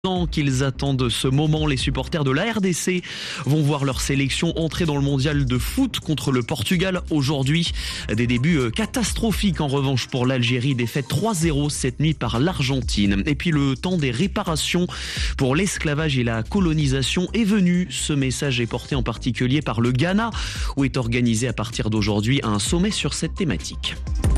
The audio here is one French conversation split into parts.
Qu'ils attendent ce moment, les supporters de la RDC vont voir leur sélection entrer dans le mondial de foot contre le Portugal aujourd'hui. Des débuts catastrophiques en revanche pour l'Algérie, défaite 3-0 cette nuit par l'Argentine. Et puis le temps des réparations pour l'esclavage et la colonisation est venu. Ce message est porté en particulier par le Ghana, où est organisé à partir d'aujourd'hui un sommet sur cette thématique.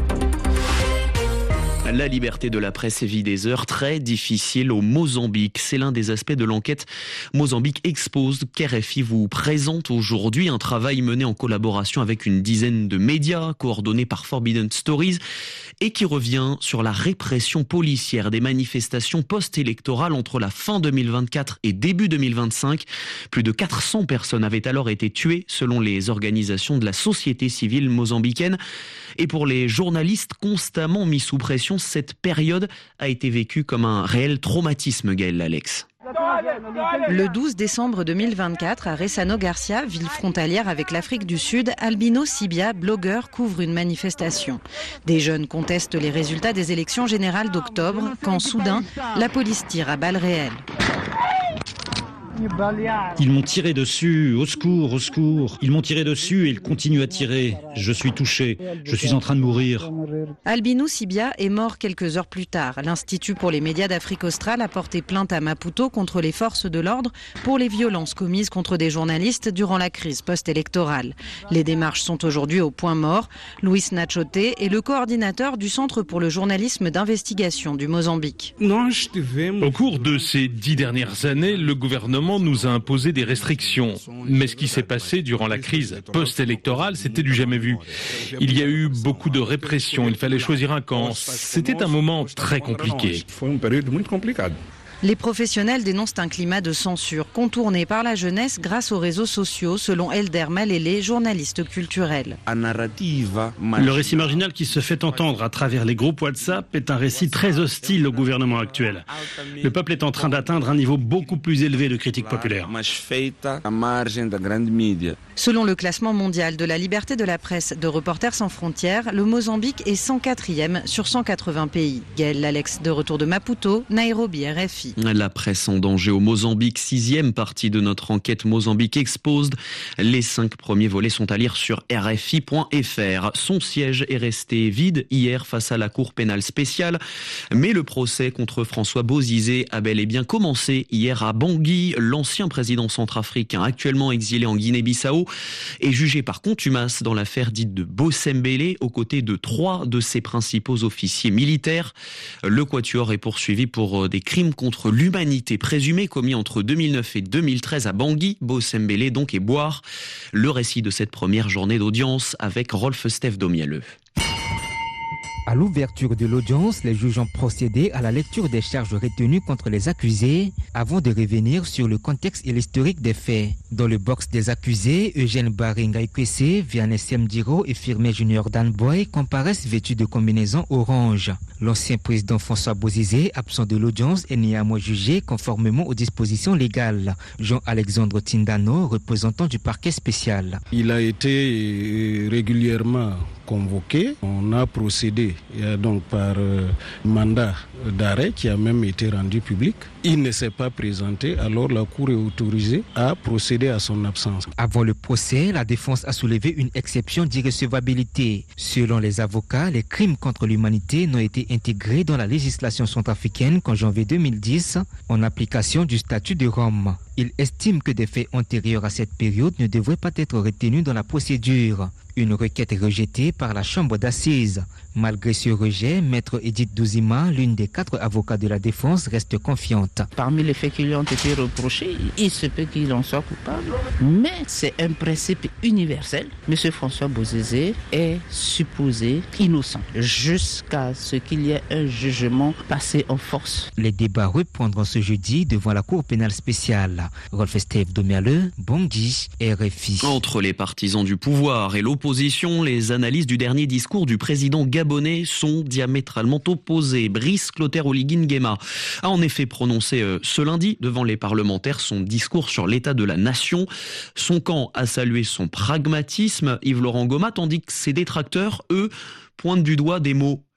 La liberté de la presse vit des heures très difficiles au Mozambique. C'est l'un des aspects de l'enquête Mozambique Exposed qu'RFI vous présente aujourd'hui. Un travail mené en collaboration avec une dizaine de médias, coordonné par Forbidden Stories, et qui revient sur la répression policière des manifestations post-électorales entre la fin 2024 et début 2025. Plus de 400 personnes avaient alors été tuées selon les organisations de la société civile mozambicaine. Et pour les journalistes constamment mis sous pression, cette période a été vécue comme un réel traumatisme, Gaël Alex. Le 12 décembre 2024, à Ressano Garcia, ville frontalière avec l'Afrique du Sud, Albino Sibia, blogueur, couvre une manifestation. Des jeunes contestent les résultats des élections générales d'octobre, quand soudain, la police tire à balles réelles. Ils m'ont tiré dessus, au secours, au secours. Ils m'ont tiré dessus et ils continuent à tirer. Je suis touché, je suis en train de mourir. Albino Sibia est mort quelques heures plus tard. L'Institut pour les médias d'Afrique australe a porté plainte à Maputo contre les forces de l'ordre pour les violences commises contre des journalistes durant la crise post-électorale. Les démarches sont aujourd'hui au point mort. Luis Nachote est le coordinateur du Centre pour le journalisme d'investigation du Mozambique. Au cours de ces 10 dernières années, le gouvernement nous a imposé des restrictions. Mais ce qui s'est passé durant la crise post-électorale, c'était du jamais vu. Il y a eu beaucoup de répression, il fallait choisir un camp. C'était un moment très compliqué. Les professionnels dénoncent un climat de censure contourné par la jeunesse grâce aux réseaux sociaux, selon Elder Malele, journaliste culturel. Le récit marginal qui se fait entendre à travers les groupes WhatsApp est un récit très hostile au gouvernement actuel. Le peuple est en train d'atteindre un niveau beaucoup plus élevé de critique populaire. Selon le classement mondial de la liberté de la presse de Reporters sans frontières, le Mozambique est 104e sur 180 pays. Gaël Lalex, de retour de Maputo, Nairobi, RFI. La presse en danger au Mozambique, 6e partie de notre enquête Mozambique Exposed. Les 5 premiers volets sont à lire sur RFI.fr. Son siège est resté vide hier face à la Cour pénale spéciale. Mais le procès contre François Bozizé a bel et bien commencé hier à Bangui. L'ancien président centrafricain, actuellement exilé en Guinée-Bissau, est jugé par contumace dans l'affaire dite de Bossembélé, aux côtés de 3 de ses principaux officiers militaires. Le quatuor est poursuivi pour des crimes contre l'humanité présumés commis entre 2009 et 2013 à Bangui, Bossembélé donc et Boire. Le récit de cette première journée d'audience avec Rolf Stef Domielleux. À l'ouverture de l'audience, les juges ont procédé à la lecture des charges retenues contre les accusés avant de revenir sur le contexte et l'historique des faits. Dans le box des accusés, Eugène Baringa-Ikwese, Vianney Semdiro et Firmin Junior Danboy comparaissent vêtus de combinaisons orange. L'ancien président François Bozizé, absent de l'audience, est néanmoins jugé conformément aux dispositions légales. Jean-Alexandre Tindano, représentant du parquet spécial. Il a été régulièrement convoqué. On a procédé donc par mandat d'arrêt qui a même été rendu public. Il ne s'est pas présenté, alors la Cour est autorisée à procéder à son absence. Avant le procès, la défense a soulevé une exception d'irrecevabilité. Selon les avocats, les crimes contre l'humanité n'ont été intégrés dans la législation centrafricaine qu'en janvier 2010, en application du statut de Rome. Il estime que des faits antérieurs à cette période ne devraient pas être retenus dans la procédure. Une requête est rejetée par la chambre d'assises. Malgré ce rejet, maître Edith Douzima, l'une des 4 avocats de la défense, reste confiante. Parmi les faits qui lui ont été reprochés, il se peut qu'il en soit coupable. Mais c'est un principe universel. Monsieur François Bozizé est supposé innocent jusqu'à ce qu'il y ait un jugement passé en force. Les débats reprendront ce jeudi devant la Cour pénale spéciale. Rolf Stef Domielleux, Bangui, RFI. Entre les partisans du pouvoir et l'opposition, les analyses du dernier discours du président gabonais sont diamétralement opposées. Brice Clotaire Oligui Nguema a en effet prononcé ce lundi devant les parlementaires son discours sur l'état de la nation. Son camp a salué son pragmatisme, Yves-Laurent Goma, tandis que ses détracteurs, eux, pointent du doigt des mots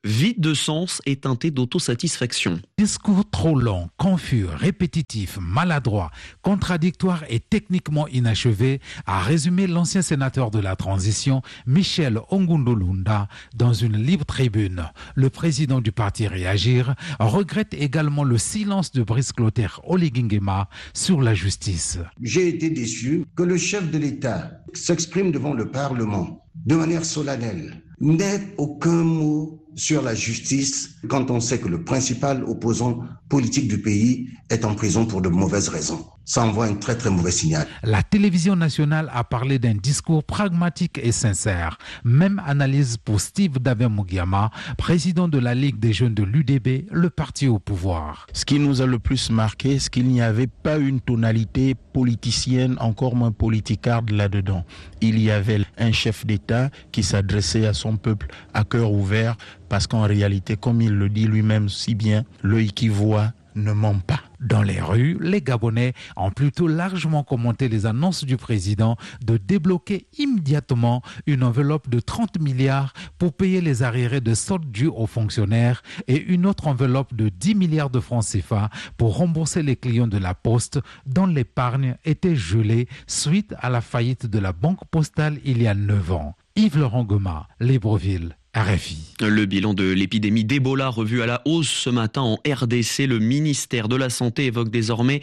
vide de sens et teinté d'autosatisfaction. Discours trop long, confus, répétitif, maladroit, contradictoire et techniquement inachevé, a résumé l'ancien sénateur de la transition, Michel Ongundolunda, dans une libre tribune. Le président du parti Réagir regrette également le silence de Brice Clotaire Oligingema sur la justice. J'ai été déçu que le chef de l'État s'exprime devant le Parlement de manière solennelle, n'ait aucun mot sur la justice quand on sait que le principal opposant politique du pays est en prison pour de mauvaises raisons. Ça envoie un très très mauvais signal. La télévision nationale a parlé d'un discours pragmatique et sincère. Même analyse pour Steve Dabe-Mugiama, président de la Ligue des jeunes de l'UDB, le parti au pouvoir. Ce qui nous a le plus marqué, c'est qu'il n'y avait pas une tonalité politicienne, encore moins politicarde là-dedans. Il y avait un chef d'État qui s'adressait à son peuple à cœur ouvert, parce qu'en réalité, comme il le dit lui-même si bien, l'œil qui voit ne ment pas. Dans les rues, les Gabonais ont plutôt largement commenté les annonces du président de débloquer immédiatement une enveloppe de 30 milliards pour payer les arriérés de soldes dus aux fonctionnaires et une autre enveloppe de 10 milliards de francs CFA pour rembourser les clients de la Poste dont l'épargne était gelée suite à la faillite de la Banque Postale il y a 9 ans. Yves-Laurent Goma, Libreville. RFI. Le bilan de l'épidémie d'Ebola revu à la hausse ce matin en RDC. Le ministère de la Santé évoque désormais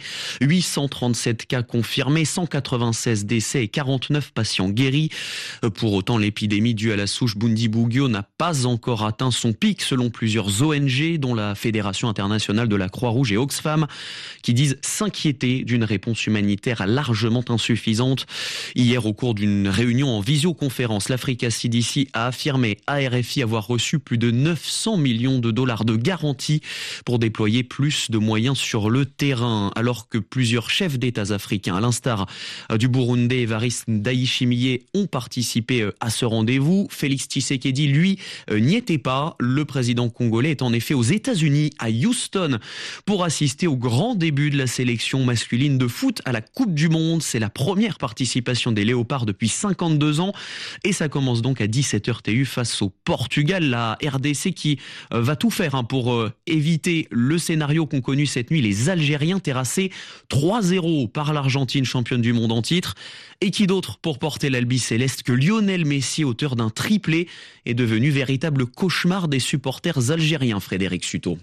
837 cas confirmés, 196 décès et 49 patients guéris. Pour autant, l'épidémie due à la souche Bundibugyo n'a pas encore atteint son pic selon plusieurs ONG, dont la Fédération internationale de la Croix-Rouge et Oxfam, qui disent s'inquiéter d'une réponse humanitaire largement insuffisante. Hier, au cours d'une réunion en visioconférence, l'Africa CDC a affirmé à RFI avoir reçu plus de 900 millions de dollars de garantie pour déployer plus de moyens sur le terrain, alors que plusieurs chefs d'États africains, à l'instar du Burundais Evariste Ndayishimiye, ont participé à ce rendez-vous. Félix Tshisekedi, lui, n'y était pas. Le président congolais est en effet aux États-Unis, à Houston, pour assister au grand début de la sélection masculine de foot à la Coupe du Monde. C'est la première participation des Léopards depuis 52 ans et ça commence donc à 17h TU face au Portugal, la RDC qui va tout faire pour éviter le scénario qu'ont connu cette nuit les Algériens terrassés 3-0 par l'Argentine, championne du monde en titre. Et qui d'autre pour porter l'Albi Céleste que Lionel Messi, auteur d'un triplé, est devenu véritable cauchemar des supporters algériens, Frédéric Suto.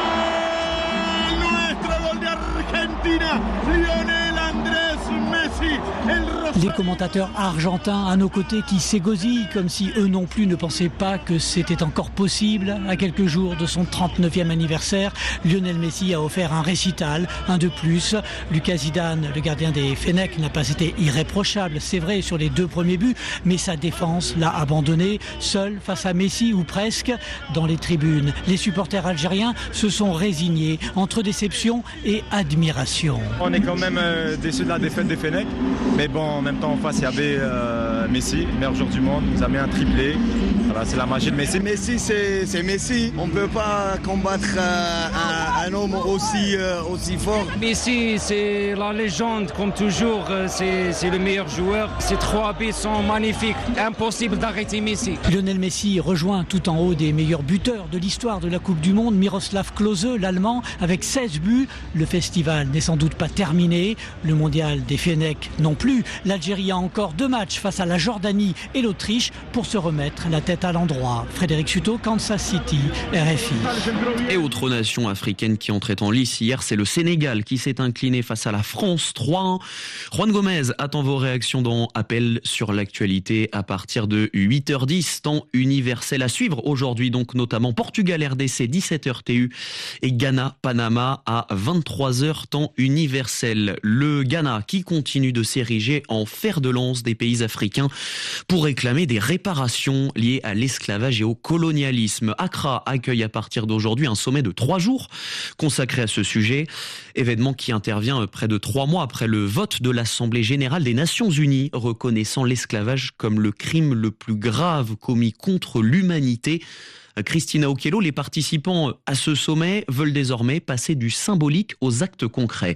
Les commentateurs argentins à nos côtés qui s'égosillent comme si eux non plus ne pensaient pas que c'était encore possible. À quelques jours de son 39e anniversaire, Lionel Messi a offert un récital, un de plus. Lucas Zidane, le gardien des Fennecs, n'a pas été irréprochable, c'est vrai, sur les 2 premiers buts, mais sa défense l'a abandonné, seul face à Messi ou presque. Dans les tribunes, les supporters algériens se sont résignés entre déception et admiration. On est quand même déçus de la défaite des Fennecs, mais bon, en même temps en face il y avait Messi, meilleur joueur du monde, il nous a mis un triplé. Voilà, c'est la magie de Messi. Messi, c'est Messi. On ne peut pas combattre un homme aussi fort. Messi, c'est la légende, comme toujours. C'est le meilleur joueur. Ces 3 buts sont magnifiques. Impossible d'arrêter Messi. Lionel Messi rejoint tout en haut des meilleurs buteurs de l'histoire de la Coupe du Monde, Miroslav Klose, l'Allemand, avec 16 buts. Le festival n'est sans doute pas terminé. Le mondial des Fennecs non plus. L'Algérie a encore 2 matchs face à la Jordanie et l'Autriche pour se remettre la tête à l'endroit. Frédéric Suto, Kansas City, RFI. Et autre nation africaine qui entrait en lice hier, c'est le Sénégal qui s'est incliné face à la France 3-1. Juan Gomez attend vos réactions dans Appel sur l'actualité à partir de 8h10, temps universel à suivre. Aujourd'hui donc notamment Portugal-RDC 17h TU et Ghana-Panama à 23h temps universel. Le Ghana qui continue de s'ériger en fer de lance des pays africains pour réclamer des réparations liées à l'esclavage et au colonialisme. Accra accueille à partir d'aujourd'hui un sommet de 3 jours consacré à ce sujet. Événement qui intervient près de 3 mois après le vote de l'Assemblée générale des Nations Unies reconnaissant l'esclavage comme le crime le plus grave commis contre l'humanité. Christina Okello, les participants à ce sommet veulent désormais passer du symbolique aux actes concrets.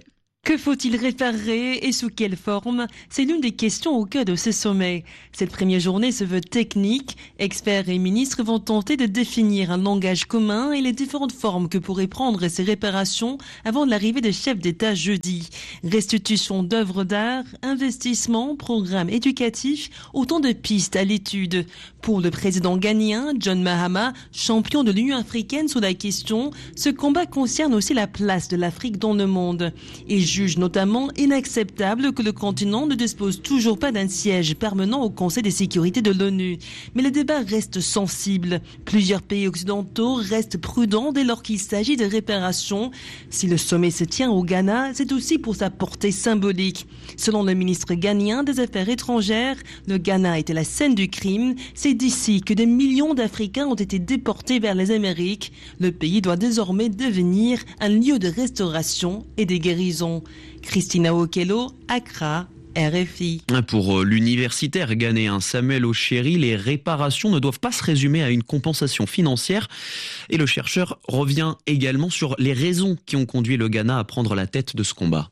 Que faut-il réparer et sous quelle forme? C'est l'une des questions au cœur de ce sommet. Cette première journée se veut technique. Experts et ministres vont tenter de définir un langage commun et les différentes formes que pourraient prendre ces réparations avant l'arrivée des chefs d'État jeudi. Restitution d'œuvres d'art, investissement, programme éducatif, autant de pistes à l'étude. Pour le président ghanéen, John Mahama, champion de l'Union africaine sur la question, ce combat concerne aussi la place de l'Afrique dans le monde. Et juge notamment inacceptable que le continent ne dispose toujours pas d'un siège permanent au Conseil de sécurité de l'ONU. Mais le débat reste sensible. Plusieurs pays occidentaux restent prudents dès lors qu'il s'agit de réparation. Si le sommet se tient au Ghana, c'est aussi pour sa portée symbolique. Selon le ministre ghanéen des Affaires étrangères, le Ghana était la scène du crime. C'est d'ici que des millions d'Africains ont été déportés vers les Amériques. Le pays doit désormais devenir un lieu de restauration et de guérison. Christina Okello, Accra, RFI. Pour l'universitaire ghanéen Samuel Ochéri, les réparations ne doivent pas se résumer à une compensation financière. Et le chercheur revient également sur les raisons qui ont conduit le Ghana à prendre la tête de ce combat.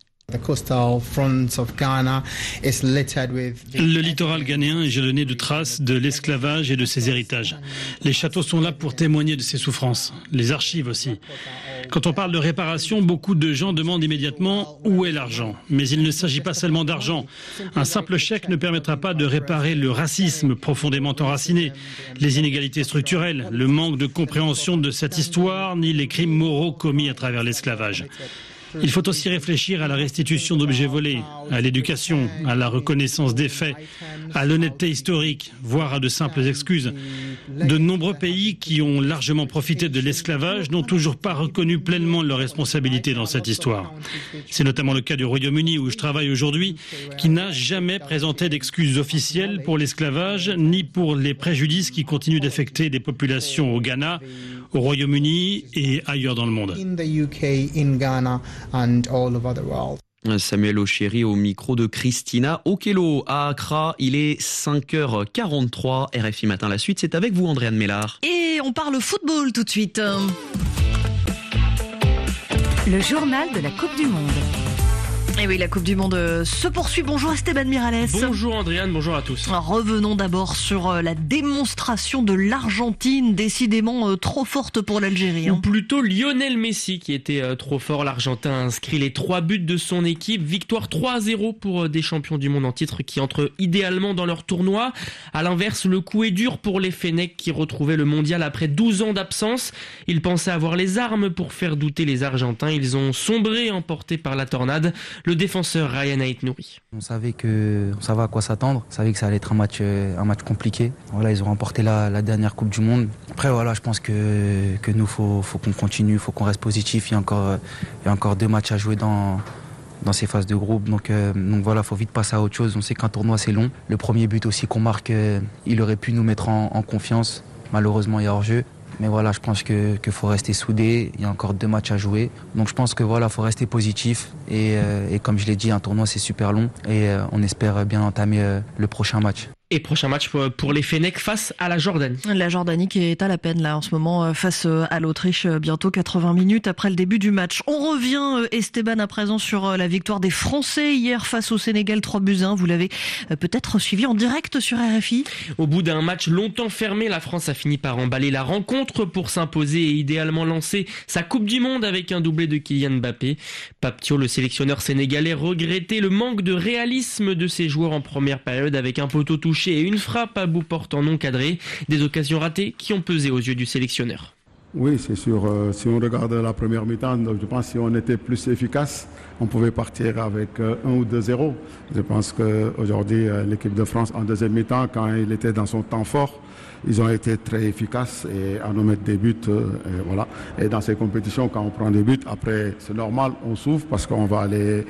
Le littoral ghanéen est jalonné de traces de l'esclavage et de ses héritages. Les châteaux sont là pour témoigner de ses souffrances. Les archives aussi. Quand on parle de réparation, beaucoup de gens demandent immédiatement où est l'argent. Mais il ne s'agit pas seulement d'argent. Un simple chèque ne permettra pas de réparer le racisme profondément enraciné, les inégalités structurelles, le manque de compréhension de cette histoire, ni les crimes moraux commis à travers l'esclavage. Il faut aussi réfléchir à la restitution d'objets volés, à l'éducation, à la reconnaissance des faits, à l'honnêteté historique, voire à de simples excuses. De nombreux pays qui ont largement profité de l'esclavage n'ont toujours pas reconnu pleinement leurs responsabilités dans cette histoire. C'est notamment le cas du Royaume-Uni où je travaille aujourd'hui, qui n'a jamais présenté d'excuses officielles pour l'esclavage ni pour les préjudices qui continuent d'affecter des populations au Ghana, au Royaume-Uni et ailleurs dans le monde. Samuel Ochéri au micro de Christina Okello à Accra. Il est 5h43, RFI Matin. La suite, c'est avec vous, Andréane Mélard. Et on parle football tout de suite. Le journal de la Coupe du Monde. Et oui, la Coupe du Monde se poursuit. Bonjour Esteban Miralles. Bonjour Andréane, bonjour à tous. Alors, revenons d'abord sur la démonstration de l'Argentine, décidément trop forte pour l'Algérie. Ou plutôt Lionel Messi qui était trop fort. L'Argentin a inscrit les 3 buts de son équipe. Victoire 3-0 pour des champions du monde en titre qui entrent idéalement dans leur tournoi. À l'inverse, le coup est dur pour les Fennecs qui retrouvaient le mondial après 12 ans d'absence. Ils pensaient avoir les armes pour faire douter les Argentins. Ils ont sombré, emportés par la tornade. Le défenseur Ryan Aït-Nouri. On savait à quoi s'attendre. On savait que ça allait être un match compliqué. Voilà, ils ont remporté la dernière Coupe du Monde. Après, voilà, je pense que nous, faut qu'on continue, faut qu'on reste positif. Il y a encore 2 matchs à jouer dans ces phases de groupe. Donc voilà, faut vite passer à autre chose. On sait qu'un tournoi, c'est long. Le premier but aussi qu'on marque, il aurait pu nous mettre en confiance. Malheureusement, il y a hors-jeu. Mais voilà, je pense qu'il faut rester soudé. Il y a encore 2 matchs à jouer. Donc je pense que voilà, faut rester positif. Et comme je l'ai dit, un tournoi, c'est super long. Et on espère bien entamer le prochain match. Et prochain match pour les Fennecs face à la Jordanie. La Jordanie qui est à la peine là en ce moment face à l'Autriche, bientôt 80 minutes après le début du match. On revient Esteban à présent sur la victoire des Français hier face au Sénégal 3-1. Vous l'avez peut-être suivi en direct sur RFI. Au bout d'un match longtemps fermé, la France a fini par emballer la rencontre pour s'imposer et idéalement lancer sa Coupe du Monde avec un doublé de Kylian Mbappé. Pape Thiaw, le sélectionneur sénégalais, regrettait le manque de réalisme de ses joueurs en première période avec un poteau touché et une frappe à bout portant non cadrée, des occasions ratées qui ont pesé aux yeux du sélectionneur. Oui, c'est sûr. Si on regarde la première mi-temps, je pense que si on était plus efficace, on pouvait partir avec 1 ou 2-0. Je pense qu'aujourd'hui, l'équipe de France, en deuxième mi-temps, quand il était dans son temps fort, ils ont été très efficaces et à nous mettre des buts. Et voilà. Et dans ces compétitions, quand on prend des buts, après, c'est normal, on souffre parce qu'on va aller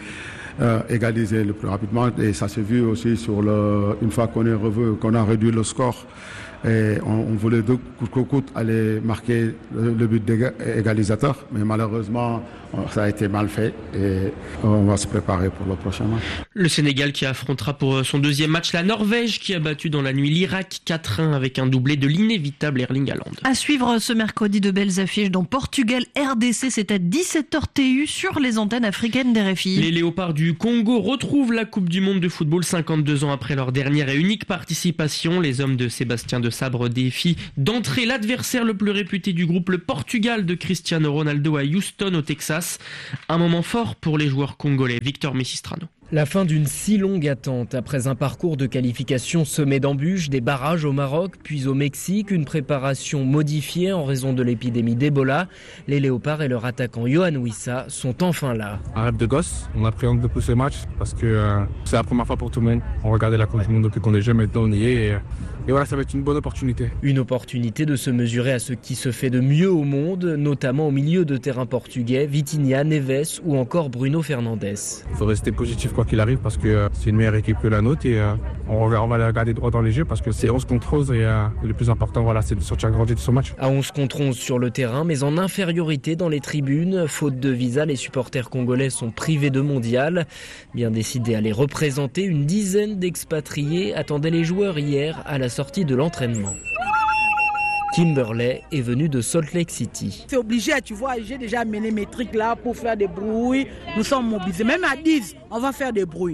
égaliser le plus rapidement. Et ça s'est vu aussi une fois qu'on a réduit le score Et on voulait de coûte que coûte aller marquer le but égalisateur, mais malheureusement ça a été mal fait et on va se préparer pour le prochain match. Le Sénégal qui affrontera pour son deuxième match la Norvège qui a battu dans la nuit l'Irak 4-1 avec un doublé de l'inévitable Erling Haaland. À suivre ce mercredi, de belles affiches dans Portugal RDC, c'est à 17h TU sur les antennes africaines d'RFI. Les Léopards du Congo retrouvent la Coupe du Monde de football 52 ans après leur dernière et unique participation. Les hommes de Sébastien de Sabre défient d'entrer l'adversaire le plus réputé du groupe, le Portugal de Cristiano Ronaldo à Houston au Texas. Un moment fort pour les joueurs congolais. Victor Messistrano. La fin d'une si longue attente après un parcours de qualification semé d'embûches, des barrages au Maroc puis au Mexique, une préparation modifiée en raison de l'épidémie d'Ebola. Les Léopards et leur attaquant Yohan Wissa sont enfin là. Un rêve de gosse, on appréhende beaucoup ces matchs parce que c'est la première fois pour tout le monde. On regardait la Coupe du Monde depuis qu'on est jeune, maintenant on y est et voilà, ça va être une bonne opportunité. Une opportunité de se mesurer à ce qui se fait de mieux au monde, notamment au milieu de terrain portugais, Vitinha, Neves ou encore Bruno Fernandes. Il faut rester positif quoi qu'il arrive parce que c'est une meilleure équipe que la nôtre et on va la regarder droit dans les yeux parce que c'est 11 contre 11 et le plus important voilà, c'est de sortir grandi de ce match. À 11 contre 11 sur le terrain mais en infériorité dans les tribunes. Faute de visa, les supporters congolais sont privés de mondial. Bien décidés à les représenter, une dizaine d'expatriés attendaient les joueurs hier à la sortie de l'entraînement. Kimberley est venu de Salt Lake City. C'est obligé, tu vois, j'ai déjà amené mes trucs là pour faire des bruits. Nous sommes mobilisés, même à 10, on va faire des bruits.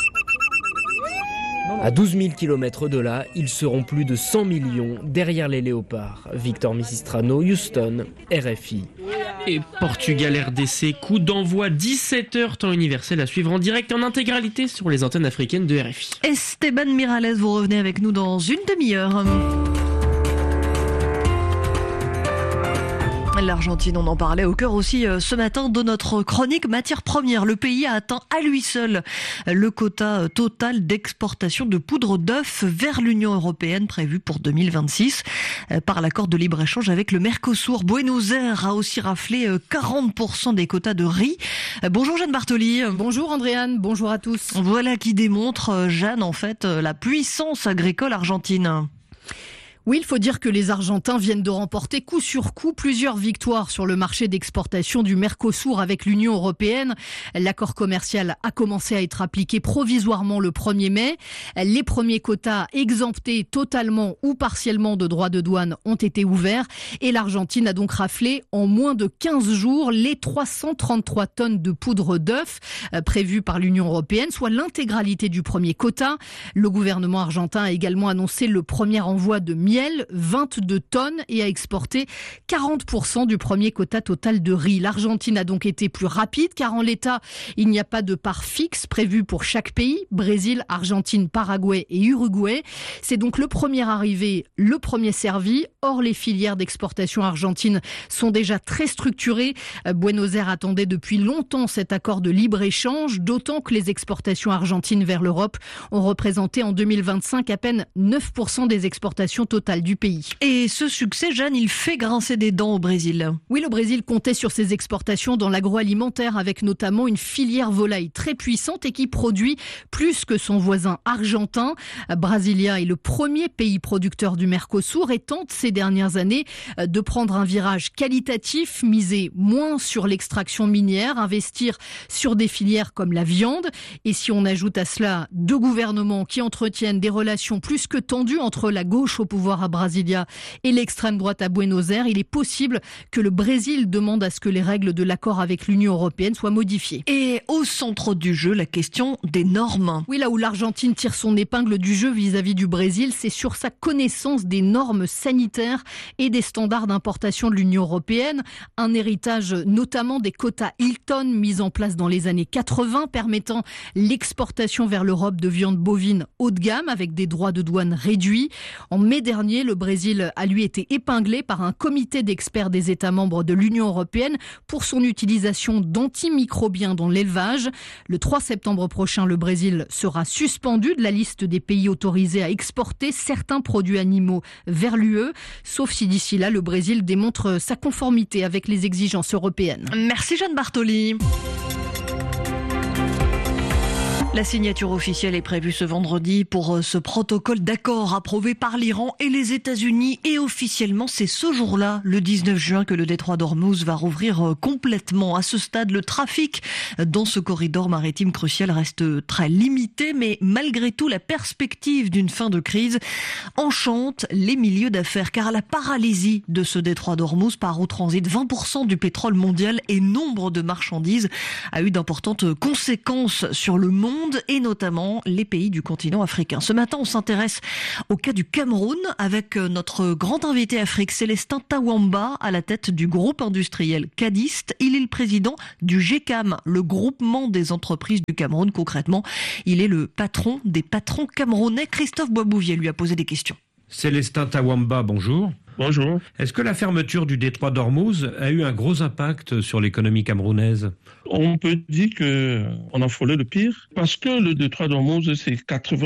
À 12 000 km de là, ils seront plus de 100 millions derrière les Léopards. Victor Messistrano, Houston, RFI. Et Portugal RDC, coup d'envoi 17h, temps universel à suivre en direct et en intégralité sur les antennes africaines de RFI. Esteban Miralles, vous revenez avec nous dans une demi-heure. L'Argentine, on en parlait au cœur aussi ce matin de notre chronique matières premières. Le pays a atteint à lui seul le quota total d'exportation de poudre d'œuf vers l'Union européenne prévu pour 2026 par l'accord de libre-échange avec le Mercosur. Buenos Aires a aussi raflé 40% des quotas de riz. Bonjour Jeanne Bartoli. Bonjour Andréane, bonjour à tous. Voilà qui démontre, Jeanne, en fait, la puissance agricole argentine. Oui, il faut dire que les Argentins viennent de remporter coup sur coup plusieurs victoires sur le marché d'exportation du Mercosur avec l'Union européenne. L'accord commercial a commencé à être appliqué provisoirement le 1er mai. Les premiers quotas exemptés totalement ou partiellement de droits de douane ont été ouverts et l'Argentine a donc raflé en moins de 15 jours les 333 tonnes de poudre d'œuf prévues par l'Union européenne, soit l'intégralité du premier quota. Le gouvernement argentin a également annoncé le premier envoi de 22 tonnes et a exporté 40% du premier quota total de riz. L'Argentine a donc été plus rapide car en l'état, il n'y a pas de part fixe prévue pour chaque pays. Brésil, Argentine, Paraguay et Uruguay. C'est donc le premier arrivé, le premier servi. Or, les filières d'exportation argentine sont déjà très structurées. Buenos Aires attendait depuis longtemps cet accord de libre-échange, d'autant que les exportations argentines vers l'Europe ont représenté en 2025 à peine 9% des exportations totales du pays. Et ce succès, Jeanne, il fait grincer des dents au Brésil. Oui, le Brésil comptait sur ses exportations dans l'agroalimentaire avec notamment une filière volaille très puissante et qui produit plus que son voisin argentin. Brasilia est le premier pays producteur du Mercosur et tente ces dernières années de prendre un virage qualitatif, miser moins sur l'extraction minière, investir sur des filières comme la viande. Et si on ajoute à cela deux gouvernements qui entretiennent des relations plus que tendues entre la gauche au pouvoir à Brasilia et l'extrême droite à Buenos Aires, il est possible que le Brésil demande à ce que les règles de l'accord avec l'Union européenne soient modifiées. Et au centre du jeu, la question des normes. Oui, là où l'Argentine tire son épingle du jeu vis-à-vis du Brésil, c'est sur sa connaissance des normes sanitaires et des standards d'importation de l'Union européenne. Un héritage notamment des quotas Hilton mis en place dans les années 80, permettant l'exportation vers l'Europe de viande bovine haut de gamme avec des droits de douane réduits. En mai dernier, le Brésil a lui été épinglé par un comité d'experts des États membres de l'Union européenne pour son utilisation d'antimicrobiens dans l'élevage. Le 3 septembre prochain, le Brésil sera suspendu de la liste des pays autorisés à exporter certains produits animaux vers l'UE, sauf si d'ici là, le Brésil démontre sa conformité avec les exigences européennes. Merci Jeanne Bartoli. La signature officielle est prévue ce vendredi pour ce protocole d'accord approuvé par l'Iran et les États-Unis. Et officiellement, c'est ce jour-là, le 19 juin, que le détroit d'Ormuz va rouvrir complètement. À ce stade, le trafic dans ce corridor maritime crucial reste très limité. Mais malgré tout, la perspective d'une fin de crise enchante les milieux d'affaires. Car la paralysie de ce détroit d'Ormuz par où transite 20% du pétrole mondial et nombre de marchandises a eu d'importantes conséquences sur le monde et notamment les pays du continent africain. Ce matin, on s'intéresse au cas du Cameroun avec notre grand invité Afrique, Célestin Tawamba, à la tête du groupe industriel Cadiste. Il est le président du GECAM, le groupement des entreprises du Cameroun. Concrètement, il est le patron des patrons camerounais. Christophe Boisbouvier lui a posé des questions. Célestin Tawamba, bonjour. Bonjour. Est-ce que la fermeture du détroit d'Ormuz a eu un gros impact sur l'économie camerounaise ? On peut dire qu'on a frôlé le pire parce que le détroit d'Ormuz, c'est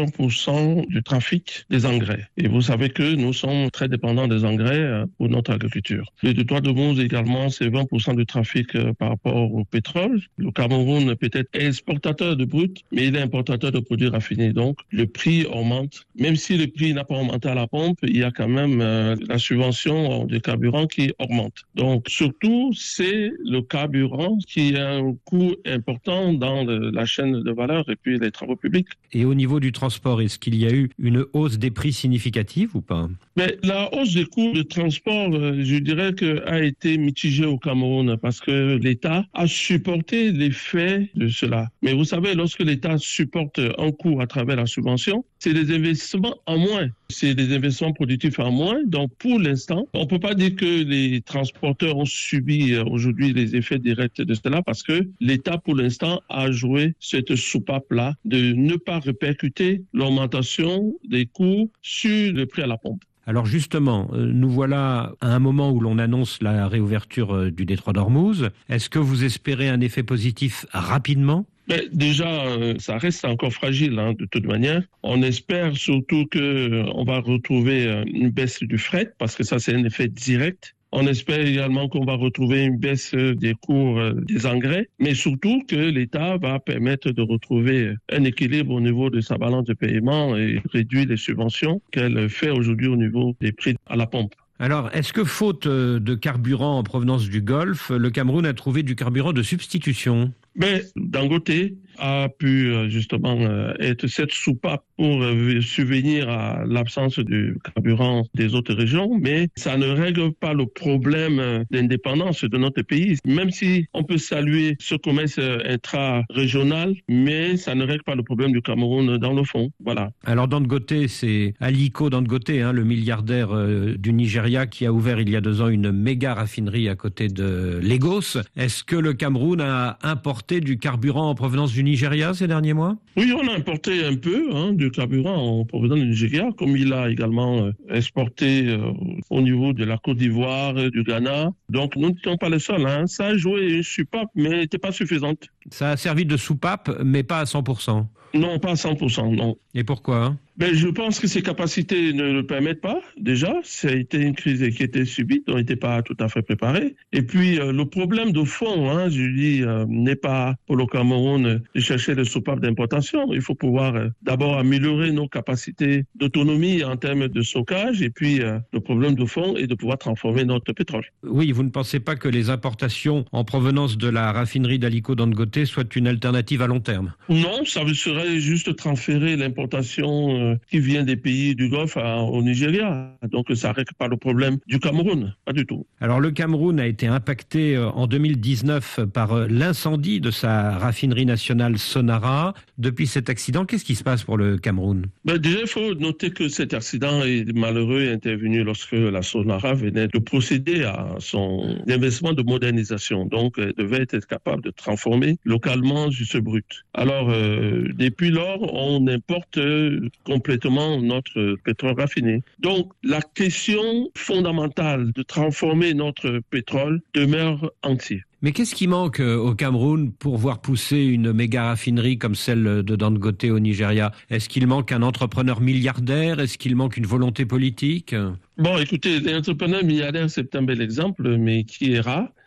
80% du trafic des engrais. Et vous savez que nous sommes très dépendants des engrais pour notre agriculture. Le détroit d'Ormuz également, c'est 20% du trafic par rapport au pétrole. Le Cameroun peut-être est exportateur de brut, mais il est importateur de produits raffinés. Donc, le prix augmente. Même si le prix n'a pas augmenté à la pompe, il y a quand même la subvention de carburant qui augmente. Donc, surtout, c'est le carburant qui a un coût important dans la chaîne de valeur et puis les travaux publics. Et au niveau du transport, est-ce qu'il y a eu une hausse des prix significative ou pas ? Mais la hausse des coûts de transport, je dirais a été mitigée au Cameroun parce que l'État a supporté l'effet de cela. Mais vous savez, lorsque l'État supporte un coût à travers la subvention, c'est des investissements en moins. C'est des investissements productifs en moins. Donc, pour l'instant, on ne peut pas dire que les transporteurs ont subi aujourd'hui les effets directs de cela parce que l'État, pour l'instant, a joué cette soupape-là de ne pas répercuter l'augmentation des coûts sur le prix à la pompe. Alors justement, nous voilà à un moment où l'on annonce la réouverture du détroit d'Ormuz. Est-ce que vous espérez un effet positif rapidement ? Mais déjà, ça reste encore fragile de toute manière. On espère surtout qu'on va retrouver une baisse du fret parce que ça, c'est un effet direct. On espère également qu'on va retrouver une baisse des cours des engrais, mais surtout que l'État va permettre de retrouver un équilibre au niveau de sa balance de paiement et réduire les subventions qu'elle fait aujourd'hui au niveau des prix à la pompe. Alors, est-ce que faute de carburant en provenance du Golfe, le Cameroun a trouvé du carburant de substitution ? Mais Dangote a pu justement être cette soupape pour subvenir à l'absence du carburant des autres régions, mais ça ne règle pas le problème d'indépendance de notre pays. Même si on peut saluer ce commerce intra-régional, mais ça ne règle pas le problème du Cameroun dans le fond. Voilà. Alors Dangote, c'est Aliko Dangote, le milliardaire du Nigeria qui a ouvert il y a 2 ans une méga raffinerie à côté de Lagos. Est-ce que le Cameroun a importé du carburant en provenance du Nigeria ces derniers mois ? Oui, on a importé un peu du carburant en provenance du Nigeria, comme il a également exporté au niveau de la Côte d'Ivoire, du Ghana. Donc nous n'étions pas les seuls. Ça a joué une soupape, mais n'était pas suffisante. Ça a servi de soupape, mais pas à 100%. Non, pas à 100%, non. Et pourquoi ? Je pense que ses capacités ne le permettent pas. Déjà, ça a été une crise qui était subite, on n'était pas tout à fait préparé. Et puis, le problème de fond, je dis, n'est pas pour le Cameroun de chercher des soupapes d'importation. Il faut pouvoir d'abord améliorer nos capacités d'autonomie en termes de stockage. Et puis, le problème de fond est de pouvoir transformer notre pétrole. Oui, vous ne pensez pas que les importations en provenance de la raffinerie d'Aliko Dangote soient une alternative à long terme ? Non, ça serait juste transférer l'importation qui vient des pays du Golfe au Nigeria. Donc ça ne règle pas le problème du Cameroun, pas du tout. Alors le Cameroun a été impacté en 2019 par l'incendie de sa raffinerie nationale Sonara. Depuis cet accident, qu'est-ce qui se passe pour le Cameroun ? Déjà, il faut noter que cet accident est malheureux est intervenu lorsque la Sonara venait de procéder à son investissement de modernisation. Donc elle devait être capable de transformer localement ce brut. Alors depuis lors, on importe complètement notre pétrole raffiné. Donc, la question fondamentale de transformer notre pétrole demeure entière. Mais qu'est-ce qui manque au Cameroun pour voir pousser une méga raffinerie comme celle de Dangote au Nigeria ? Est-ce qu'il manque un entrepreneur milliardaire ? Est-ce qu'il manque une volonté politique ? Bon, écoutez, l'entrepreneur milliardaire, c'est un bel exemple, mais qui est rare.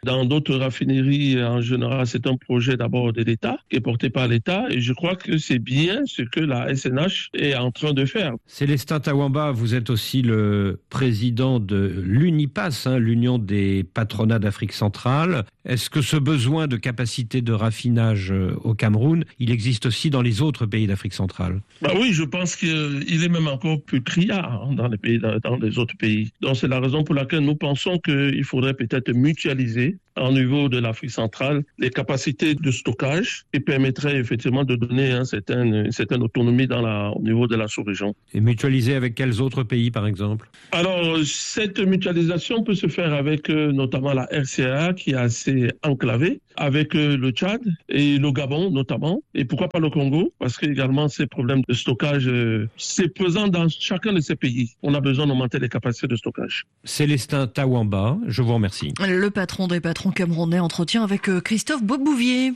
Dans d'autres raffineries, en général, c'est un projet d'abord de l'État, qui est porté par l'État. Et je crois que c'est bien ce que la SNH est en train de faire. Célestin Tawamba, vous êtes aussi le président de l'UNIPAS, l'Union des patronats d'Afrique centrale. Est-ce que ce besoin de capacité de raffinage au Cameroun, il existe aussi dans les autres pays d'Afrique centrale? Oui, je pense qu'il est même encore plus criard dans les autres pays. Donc c'est la raison pour laquelle nous pensons qu'il faudrait peut-être mutualiser au niveau de l'Afrique centrale les capacités de stockage qui permettraient effectivement de donner une certaine autonomie au niveau de la sous-région. Et mutualiser avec quels autres pays par exemple? Alors cette mutualisation peut se faire avec notamment la RCA qui est assez enclavée, avec le Tchad et le Gabon notamment, et pourquoi pas le Congo, parce que également ces problèmes de stockage, c'est présent dans chacun de ces pays. On a besoin d'augmenter les capacités de stockage. Célestin Tawamba, je vous remercie. Le patron des patrons camerounais, entretien avec Christophe Beaubouvier.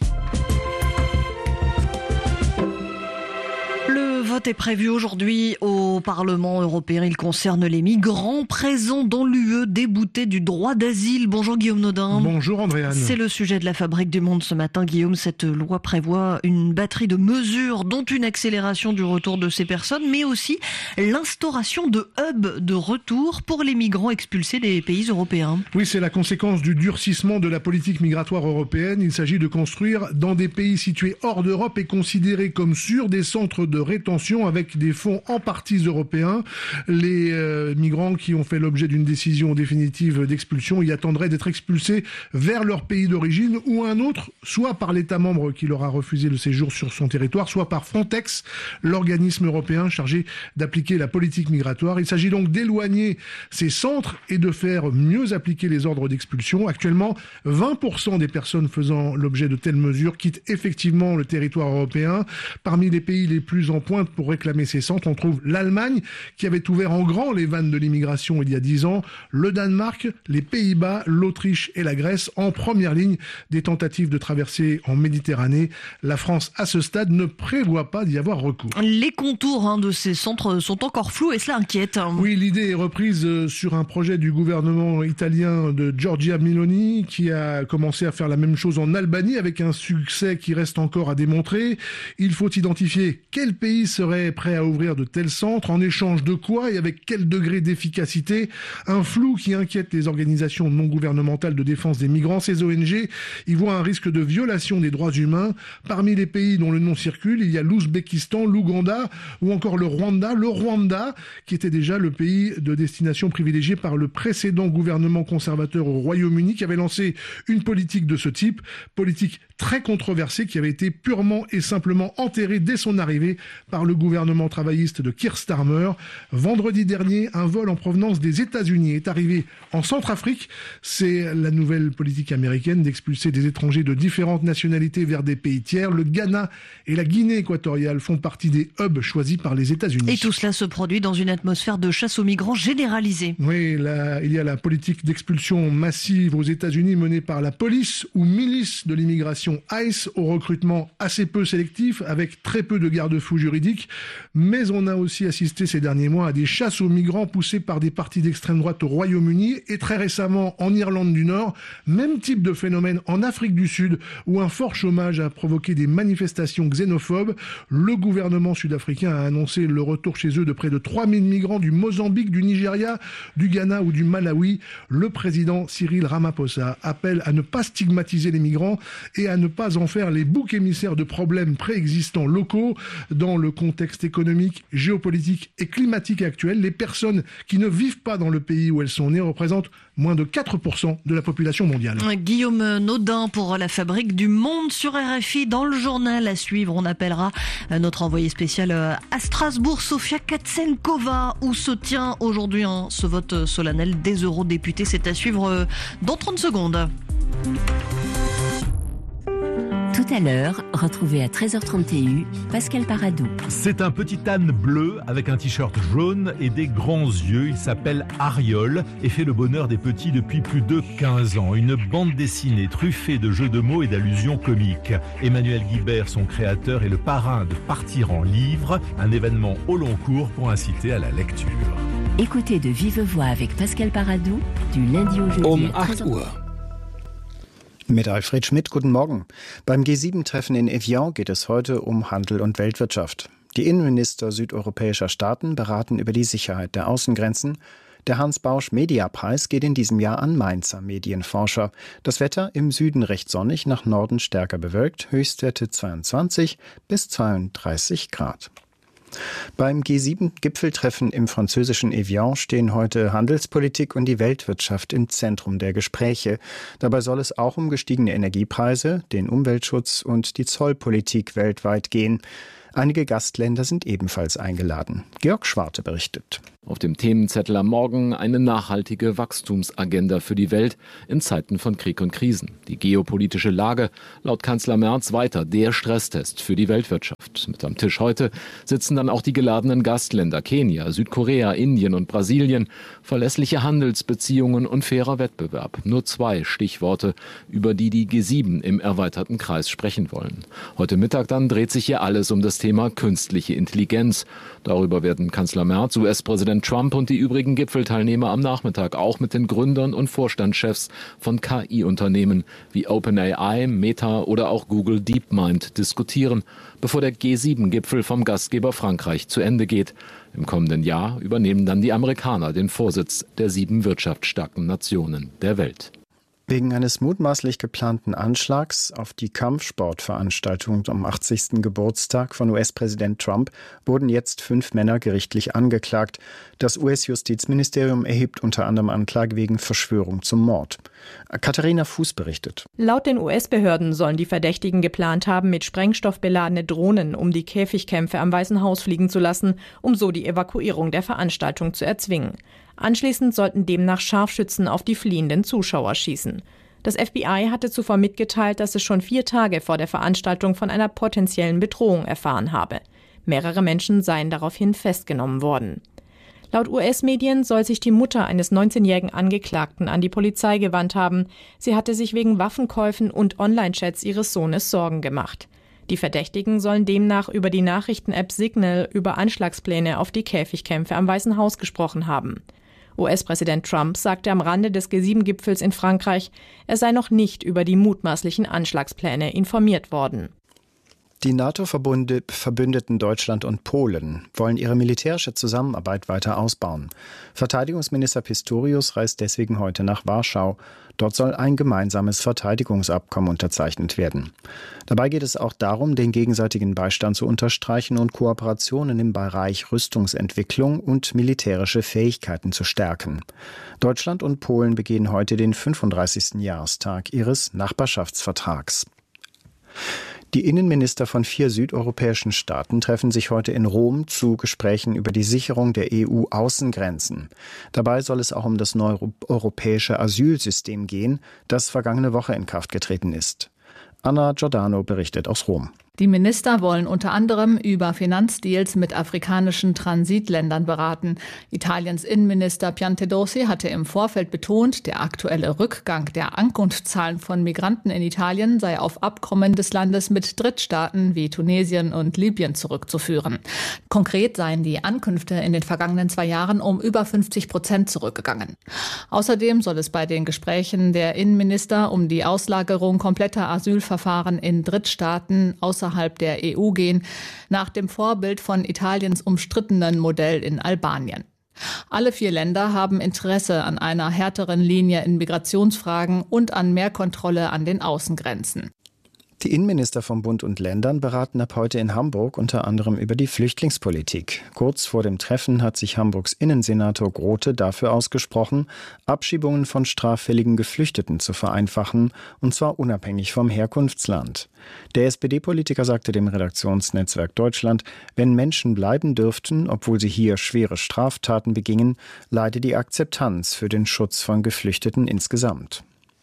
Le vote est prévu aujourd'hui au Parlement européen. Il concerne les migrants présents dans l'UE déboutés du droit d'asile. Bonjour Guillaume Nodin. Bonjour Andréane. C'est le sujet de la Fabrique du Monde ce matin. Guillaume, cette loi prévoit une batterie de mesures, dont une accélération du retour de ces personnes, mais aussi l'instauration de hubs de retour pour les migrants expulsés des pays européens. Oui, c'est la conséquence du durcissement de la politique migratoire européenne. Il s'agit de construire dans des pays situés hors d'Europe et considérés comme sûrs des centres de rétention avec des fonds en partie européens. Les migrants qui ont fait l'objet d'une décision définitive d'expulsion y attendraient d'être expulsés vers leur pays d'origine ou un autre, soit par l'État membre qui leur a refusé le séjour sur son territoire, soit par Frontex, l'organisme européen chargé d'appliquer la politique migratoire. Il s'agit donc d'éloigner ces centres et de faire mieux appliquer les ordres d'expulsion. Actuellement, 20% des personnes faisant l'objet de telles mesures quittent effectivement le territoire européen. Parmi les pays les plus en pointe pour réclamer ces centres, on trouve l'Allemagne qui avait ouvert en grand les vannes de l'immigration il y a 10 ans, le Danemark, les Pays-Bas, l'Autriche et la Grèce en première ligne des tentatives de traversée en Méditerranée. La France, à ce stade, ne prévoit pas d'y avoir recours. Les contours de ces centres sont encore flous et cela inquiète. Oui, l'idée est reprise sur un projet du gouvernement italien de Giorgia Meloni qui a commencé à faire la même chose en Albanie avec un succès qui reste encore à démontrer. Il faut identifier quel pays serait prêt à ouvrir de tels centres, en échange de quoi et avec quel degré d'efficacité. Un flou qui inquiète les organisations non gouvernementales de défense des migrants. Ces ONG y voient un risque de violation des droits humains. Parmi les pays dont le nom circule, il y a l'Ouzbékistan, l'Ouganda ou encore le Rwanda. Le Rwanda, qui était déjà le pays de destination privilégié par le précédent gouvernement conservateur au Royaume-Uni, qui avait lancé une politique de ce type, politique très controversée qui avait été purement et simplement enterrée dès son arrivée par le gouvernement travailliste de Keir Starmer. Vendredi dernier, un vol en provenance des États-Unis est arrivé en Centrafrique. C'est la nouvelle politique américaine d'expulser des étrangers de différentes nationalités vers des pays tiers. Le Ghana et la Guinée équatoriale font partie des hubs choisis par les États-Unis. Et tout cela se produit dans une atmosphère de chasse aux migrants généralisée. Oui, il y a la politique d'expulsion massive aux États-Unis menée par la police ou milice de l'immigration ICE, au recrutement assez peu sélectif avec très peu de garde-fous juridiques. Mais on a aussi assisté ces derniers mois à des chasses aux migrants poussées par des partis d'extrême droite au Royaume-Uni et très récemment en Irlande du Nord. Même type de phénomène en Afrique du Sud où un fort chômage a provoqué des manifestations xénophobes. Le gouvernement sud-africain a annoncé le retour chez eux de près de 3000 migrants du Mozambique, du Nigeria, du Ghana ou du Malawi. Le président Cyril Ramaphosa appelle à ne pas stigmatiser les migrants et à ne pas en faire les boucs émissaires de problèmes préexistants locaux. Dans le contexte économique, géopolitique et climatique actuel, les personnes qui ne vivent pas dans le pays où elles sont nées représentent moins de 4% de la population mondiale. Guillaume Nodin pour la Fabrique du Monde sur RFI. Dans le journal à suivre, on appellera notre envoyé spécial à Strasbourg, Sofia Katsenkova, où se tient aujourd'hui ce vote solennel des eurodéputés. C'est à suivre dans 30 secondes. Tout à l'heure, retrouvez à 13h30 TU Pascal Paradou. C'est un petit âne bleu avec un t-shirt jaune et des grands yeux. Il s'appelle Ariol et fait le bonheur des petits depuis plus de 15 ans. Une bande dessinée truffée de jeux de mots et d'allusions comiques. Emmanuel Guibert, son créateur, est le parrain de Partir en livre, un événement au long cours pour inciter à la lecture. Écoutez de vive voix avec Pascal Paradou du lundi au jeudi à 13h. Mit Alfred Schmidt, guten Morgen. Beim G7-Treffen in Evian geht es heute um Handel und Weltwirtschaft. Die Innenminister südeuropäischer Staaten beraten über die Sicherheit der Außengrenzen. Der Hans-Bausch-Media-Preis geht in diesem Jahr an Mainzer Medienforscher. Das Wetter im Süden recht sonnig, nach Norden stärker bewölkt, Höchstwerte 22 bis 32 Grad. Beim G7-Gipfeltreffen im französischen Evian stehen heute Handelspolitik und die Weltwirtschaft im Zentrum der Gespräche. Dabei soll es auch um gestiegene Energiepreise, den Umweltschutz und die Zollpolitik weltweit gehen. Einige Gastländer sind ebenfalls eingeladen. Georg Schwarte berichtet. Auf dem Themenzettel am Morgen eine nachhaltige Wachstumsagenda für die Welt in Zeiten von Krieg und Krisen. Die geopolitische Lage, laut Kanzler Merz, weiter der Stresstest für die Weltwirtschaft. Mit am Tisch heute sitzen dann auch die geladenen Gastländer Kenia, Südkorea, Indien und Brasilien. Verlässliche Handelsbeziehungen und fairer Wettbewerb. Nur 2 Stichworte, über die G7 im erweiterten Kreis sprechen wollen. Heute Mittag dann dreht sich hier alles um das Thema künstliche Intelligenz. Darüber werden Kanzler Merz, US-Präsident Trump und die übrigen Gipfelteilnehmer am Nachmittag auch mit den Gründern und Vorstandschefs von KI-Unternehmen wie OpenAI, Meta oder auch Google DeepMind diskutieren, bevor der G7-Gipfel vom Gastgeber Frankreich zu Ende geht. Im kommenden Jahr übernehmen dann die Amerikaner den Vorsitz der 7 wirtschaftsstarken Nationen der Welt. Wegen eines mutmaßlich geplanten Anschlags auf die Kampfsportveranstaltung am 80. Geburtstag von US-Präsident Trump wurden jetzt 5 Männer gerichtlich angeklagt. Das US-Justizministerium erhebt unter anderem Anklage wegen Verschwörung zum Mord. Katharina Fuß berichtet. Laut den US-Behörden sollen die Verdächtigen geplant haben, mit Sprengstoff beladene Drohnen um die Käfigkämpfe am Weißen Haus fliegen zu lassen, um so die Evakuierung der Veranstaltung zu erzwingen. Anschließend sollten demnach Scharfschützen auf die fliehenden Zuschauer schießen. Das FBI hatte zuvor mitgeteilt, dass es schon 4 Tage vor der Veranstaltung von einer potenziellen Bedrohung erfahren habe. Mehrere Menschen seien daraufhin festgenommen worden. Laut US-Medien soll sich die Mutter eines 19-jährigen Angeklagten an die Polizei gewandt haben. Sie hatte sich wegen Waffenkäufen und Online-Chats ihres Sohnes Sorgen gemacht. Die Verdächtigen sollen demnach über die Nachrichten-App Signal über Anschlagspläne auf die Käfigkämpfe am Weißen Haus gesprochen haben. US-Präsident Trump sagte am Rande des G7-Gipfels in Frankreich, er sei noch nicht über die mutmaßlichen Anschlagspläne informiert worden. Die NATO-Verbündeten Deutschland und Polen wollen ihre militärische Zusammenarbeit weiter ausbauen. Verteidigungsminister Pistorius reist deswegen heute nach Warschau. Dort soll ein gemeinsames Verteidigungsabkommen unterzeichnet werden. Dabei geht es auch darum, den gegenseitigen Beistand zu unterstreichen und Kooperationen im Bereich Rüstungsentwicklung und militärische Fähigkeiten zu stärken. Deutschland und Polen begehen heute den 35. Jahrestag ihres Nachbarschaftsvertrags. Die Innenminister von 4 südeuropäischen Staaten treffen sich heute in Rom zu Gesprächen über die Sicherung der EU-Außengrenzen. Dabei soll es auch um das neue europäische Asylsystem gehen, das vergangene Woche in Kraft getreten ist. Anna Giordano berichtet aus Rom. Die Minister wollen unter anderem über Finanzdeals mit afrikanischen Transitländern beraten. Italiens Innenminister Piantedosi hatte im Vorfeld betont, der aktuelle Rückgang der Ankunftszahlen von Migranten in Italien sei auf Abkommen des Landes mit Drittstaaten wie Tunesien und Libyen zurückzuführen. Konkret seien die Ankünfte in den vergangenen 2 Jahren um über 50% zurückgegangen. Außerdem soll es bei den Gesprächen der Innenminister um die Auslagerung kompletter Asylverfahren in Drittstaaten außerhalb der EU gehen, nach dem Vorbild von Italiens umstrittenen Modell in Albanien. Alle 4 Länder haben Interesse an einer härteren Linie in Migrationsfragen und an mehr Kontrolle an den Außengrenzen. Die Innenminister von Bund und Ländern beraten ab heute in Hamburg unter anderem über die Flüchtlingspolitik. Kurz vor dem Treffen hat sich Hamburgs Innensenator Grote dafür ausgesprochen, Abschiebungen von straffälligen Geflüchteten zu vereinfachen, und zwar unabhängig vom Herkunftsland. Der SPD-Politiker sagte dem Redaktionsnetzwerk Deutschland, wenn Menschen bleiben dürften, obwohl sie hier schwere Straftaten begingen, leide die Akzeptanz für den Schutz von Geflüchteten insgesamt.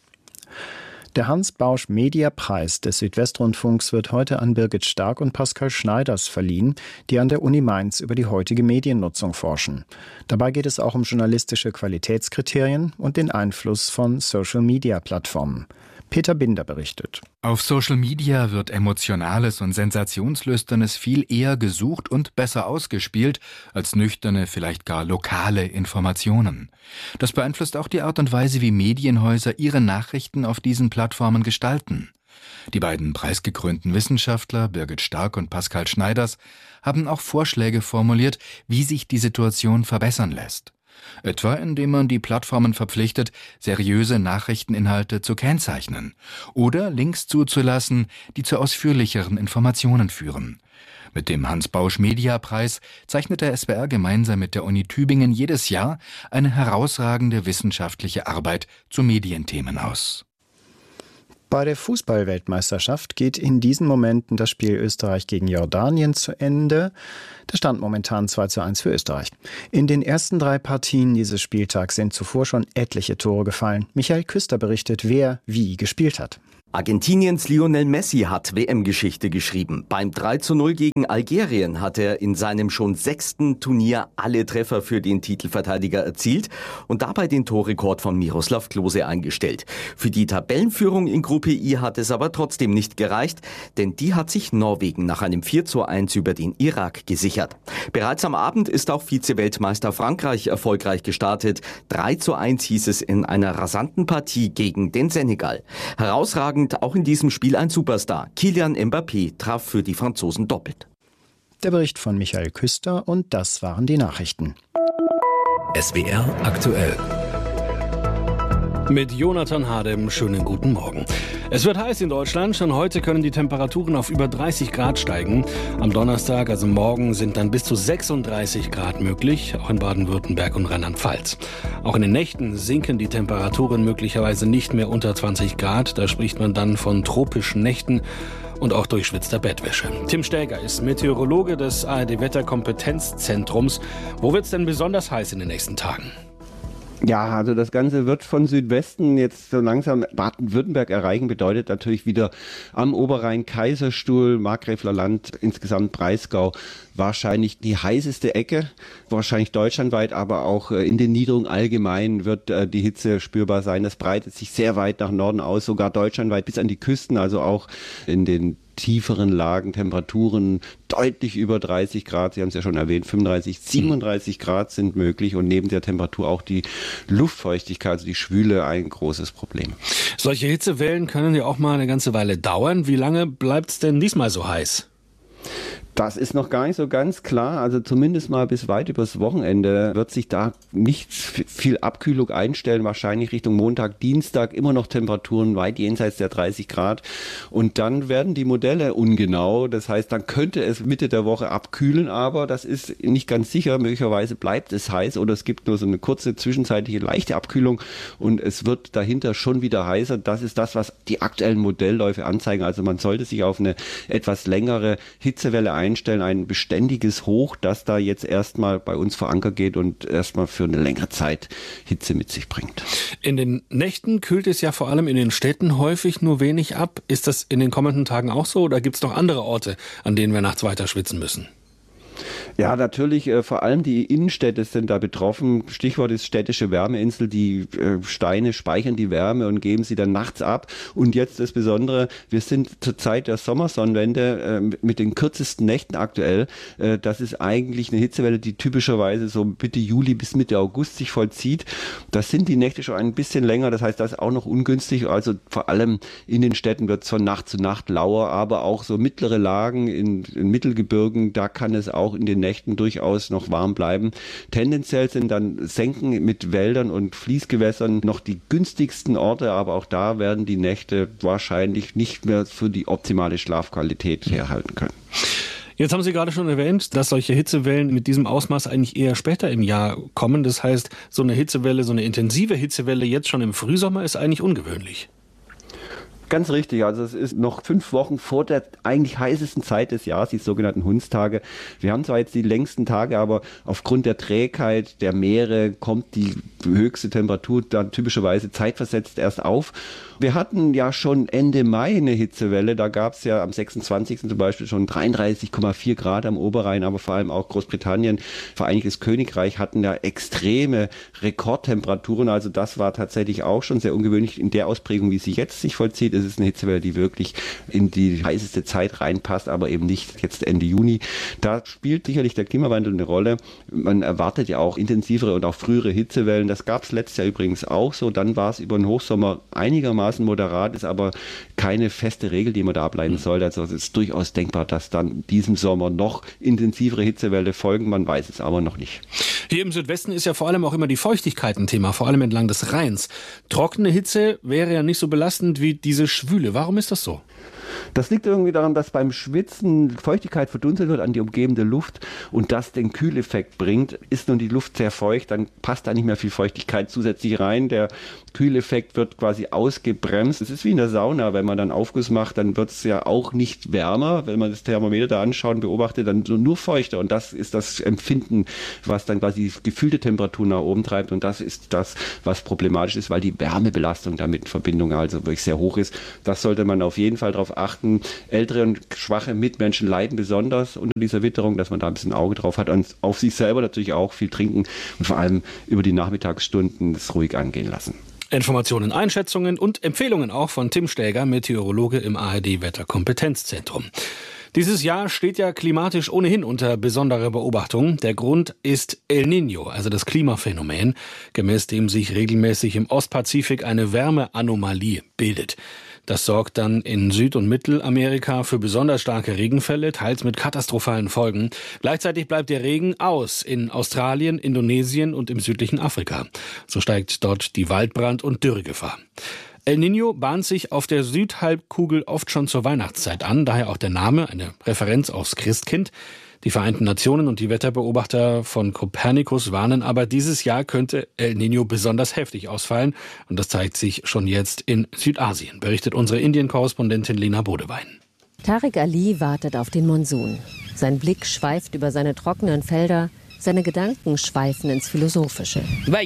Der Hans-Bausch-Media-Preis des Südwestrundfunks wird heute an Birgit Stark und Pascal Schneiders verliehen, die an der Uni Mainz über die heutige Mediennutzung forschen. Dabei geht es auch um journalistische Qualitätskriterien und den Einfluss von Social-Media-Plattformen. Peter Binder berichtet. Auf Social Media wird Emotionales und Sensationslüsternes viel eher gesucht und besser ausgespielt als nüchterne, vielleicht gar lokale Informationen. Das beeinflusst auch die Art und Weise, wie Medienhäuser ihre Nachrichten auf diesen Plattformen gestalten. Die beiden preisgekrönten Wissenschaftler Birgit Stark und Pascal Schneiders haben auch Vorschläge formuliert, wie sich die Situation verbessern lässt. Etwa indem man die Plattformen verpflichtet, seriöse Nachrichteninhalte zu kennzeichnen oder Links zuzulassen, die zu ausführlicheren Informationen führen. Mit dem Hans-Bausch-Media-Preis zeichnet der SWR gemeinsam mit der Uni Tübingen jedes Jahr eine herausragende wissenschaftliche Arbeit zu Medienthemen aus. Bei der Fußball-Weltmeisterschaft geht in diesen Momenten das Spiel Österreich gegen Jordanien zu Ende. Der Stand momentan 2:1 für Österreich. In den ersten 3 Partien dieses Spieltags sind zuvor schon etliche Tore gefallen. Michael Küster berichtet, wer wie gespielt hat. Argentiniens Lionel Messi hat WM-Geschichte geschrieben. Beim 3:0 gegen Algerien hat er in seinem schon 6. Turnier alle Treffer für den Titelverteidiger erzielt und dabei den Torrekord von Miroslav Klose eingestellt. Für die Tabellenführung in Gruppe I hat es aber trotzdem nicht gereicht, denn die hat sich Norwegen nach einem 4:1 über den Irak gesichert. Bereits am Abend ist auch Vize-Weltmeister Frankreich erfolgreich gestartet. 3:1 hieß es in einer rasanten Partie gegen den Senegal. Herausragend auch in diesem Spiel ein Superstar. Kylian Mbappé traf für die Franzosen doppelt. Der Bericht von Michael Küster und das waren die Nachrichten. SWR aktuell. Mit Jonathan Hadem, schönen guten Morgen. Es wird heiß in Deutschland. Schon heute können die Temperaturen auf über 30 Grad steigen. Am Donnerstag, also morgen, sind dann bis zu 36 Grad möglich, auch in Baden-Württemberg und Rheinland-Pfalz. Auch in den Nächten sinken die Temperaturen möglicherweise nicht mehr unter 20 Grad. Da spricht man dann von tropischen Nächten und auch durchschwitzter Bettwäsche. Tim Stäger ist Meteorologe des ARD-Wetterkompetenzzentrums. Wo wird es denn besonders heiß in den nächsten Tagen? Ja, also das Ganze wird von Südwesten jetzt so langsam Baden-Württemberg erreichen, bedeutet natürlich wieder am Oberrhein, Kaiserstuhl, Markgräfler Land, insgesamt Breisgau, wahrscheinlich die heißeste Ecke, wahrscheinlich deutschlandweit, aber auch in den Niederungen allgemein wird die Hitze spürbar sein. Das breitet sich sehr weit nach Norden aus, sogar deutschlandweit bis an die Küsten, also auch in den tieferen Lagen, Temperaturen deutlich über 30 Grad, Sie haben es ja schon erwähnt, 35, 37 Grad sind möglich und neben der Temperatur auch die Luftfeuchtigkeit, also die Schwüle, ein großes Problem. Solche Hitzewellen können ja auch mal eine ganze Weile dauern. Wie lange bleibt es denn diesmal so heiß? Das ist noch gar nicht so ganz klar. Also zumindest mal bis weit übers Wochenende wird sich da nicht viel Abkühlung einstellen. Wahrscheinlich Richtung Montag, Dienstag immer noch Temperaturen weit jenseits der 30 Grad. Und dann werden die Modelle ungenau. Das heißt, dann könnte es Mitte der Woche abkühlen, aber das ist nicht ganz sicher. Möglicherweise bleibt es heiß oder es gibt nur so eine kurze zwischenzeitliche leichte Abkühlung und es wird dahinter schon wieder heißer. Das ist das, was die aktuellen Modellläufe anzeigen. Also man sollte sich auf eine etwas längere Hitzewelle einstellen, ein beständiges Hoch, das da jetzt erstmal bei uns verankert geht und erstmal für eine längere Zeit Hitze mit sich bringt. In den Nächten kühlt es ja vor allem in den Städten häufig nur wenig ab. Ist das in den kommenden Tagen auch so oder gibt es noch andere Orte, an denen wir nachts weiter schwitzen müssen? Ja, natürlich, vor allem die Innenstädte sind da betroffen. Stichwort ist städtische Wärmeinsel. Die Steine speichern die Wärme und geben sie dann nachts ab. Und jetzt das Besondere, wir sind zur Zeit der Sommersonnenwende mit den kürzesten Nächten aktuell. Das ist eigentlich eine Hitzewelle, die typischerweise so Mitte Juli bis Mitte August sich vollzieht. Das sind die Nächte schon ein bisschen länger. Das heißt, das ist auch noch ungünstig. Also vor allem in den Städten wird es von Nacht zu Nacht lauer, aber auch so mittlere Lagen in Mittelgebirgen, da kann es auch in den Nächten durchaus noch warm bleiben. Tendenziell sind dann Senken mit Wäldern und Fließgewässern noch die günstigsten Orte, aber auch da werden die Nächte wahrscheinlich nicht mehr für die optimale Schlafqualität herhalten können. Jetzt haben Sie gerade schon erwähnt, dass solche Hitzewellen mit diesem Ausmaß eigentlich eher später im Jahr kommen. Das heißt, so eine Hitzewelle, so eine intensive Hitzewelle jetzt schon im Frühsommer ist eigentlich ungewöhnlich. Ganz richtig, also es ist noch 5 Wochen vor der eigentlich heißesten Zeit des Jahres, die sogenannten Hundstage. Wir haben zwar jetzt die längsten Tage, aber aufgrund der Trägheit der Meere kommt die höchste Temperatur dann typischerweise zeitversetzt erst auf. Wir hatten ja schon Ende Mai eine Hitzewelle, da gab es ja am 26. zum Beispiel schon 33,4 Grad am Oberrhein, aber vor allem auch Großbritannien, Vereinigtes Königreich hatten ja extreme Rekordtemperaturen, also das war tatsächlich auch schon sehr ungewöhnlich in der Ausprägung, wie sie jetzt sich vollzieht. sieht, es ist eine Hitzewelle, die wirklich in die heißeste Zeit reinpasst, aber eben nicht jetzt Ende Juni. Da spielt sicherlich der Klimawandel eine Rolle. Man erwartet ja auch intensivere und auch frühere Hitzewellen. Das gab es letztes Jahr übrigens auch so. Dann war es über den Hochsommer einigermaßen moderat, ist aber keine feste Regel, die man da ableiten sollte. Also es ist durchaus denkbar, dass dann diesem Sommer noch intensivere Hitzewelle folgen. Man weiß es aber noch nicht. Hier im Südwesten ist ja vor allem auch immer die Feuchtigkeit ein Thema, vor allem entlang des Rheins. Trockene Hitze wäre ja nicht so belastend wie diese Schwüle. Warum ist das so? Das liegt irgendwie daran, dass beim Schwitzen Feuchtigkeit verdunstet wird an die umgebende Luft und das den Kühleffekt bringt. Ist nun die Luft sehr feucht, dann passt da nicht mehr viel Feuchtigkeit zusätzlich rein. Der Kühleffekt wird quasi ausgebremst. Es ist wie in der Sauna, wenn man dann Aufguss macht, dann wird es ja auch nicht wärmer. Wenn man das Thermometer da anschaut und beobachtet, dann nur feuchter. Und das ist das Empfinden, was dann quasi die gefühlte Temperatur nach oben treibt. Und das ist das, was problematisch ist, weil die Wärmebelastung damit in Verbindung also wirklich sehr hoch ist. Das sollte man auf jeden Fall darauf achten. Ältere und schwache Mitmenschen leiden besonders unter dieser Witterung, dass man da ein bisschen Auge drauf hat und auf sich selber natürlich auch viel trinken und vor allem über die Nachmittagsstunden es ruhig angehen lassen. Informationen, Einschätzungen und Empfehlungen auch von Tim Stäger, Meteorologe im ARD-Wetterkompetenzzentrum. Dieses Jahr steht ja klimatisch ohnehin unter besonderer Beobachtung. Der Grund ist El Niño, also das Klimaphänomen, gemäß dem sich regelmäßig im Ostpazifik eine Wärmeanomalie bildet. Das sorgt dann in Süd- und Mittelamerika für besonders starke Regenfälle, teils mit katastrophalen Folgen. Gleichzeitig bleibt der Regen aus in Australien, Indonesien und im südlichen Afrika. So steigt dort die Waldbrand- und Dürregefahr. El Niño bahnt sich auf der Südhalbkugel oft schon zur Weihnachtszeit an, daher auch der Name, eine Referenz aufs Christkind. Die Vereinten Nationen und die Wetterbeobachter von Copernicus warnen aber, dieses Jahr könnte El Niño besonders heftig ausfallen. Und das zeigt sich schon jetzt in Südasien, berichtet unsere Indien-Korrespondentin Lena Bodewein. Tariq Ali wartet auf den Monsun. Sein Blick schweift über seine trockenen Felder, seine Gedanken schweifen ins Philosophische.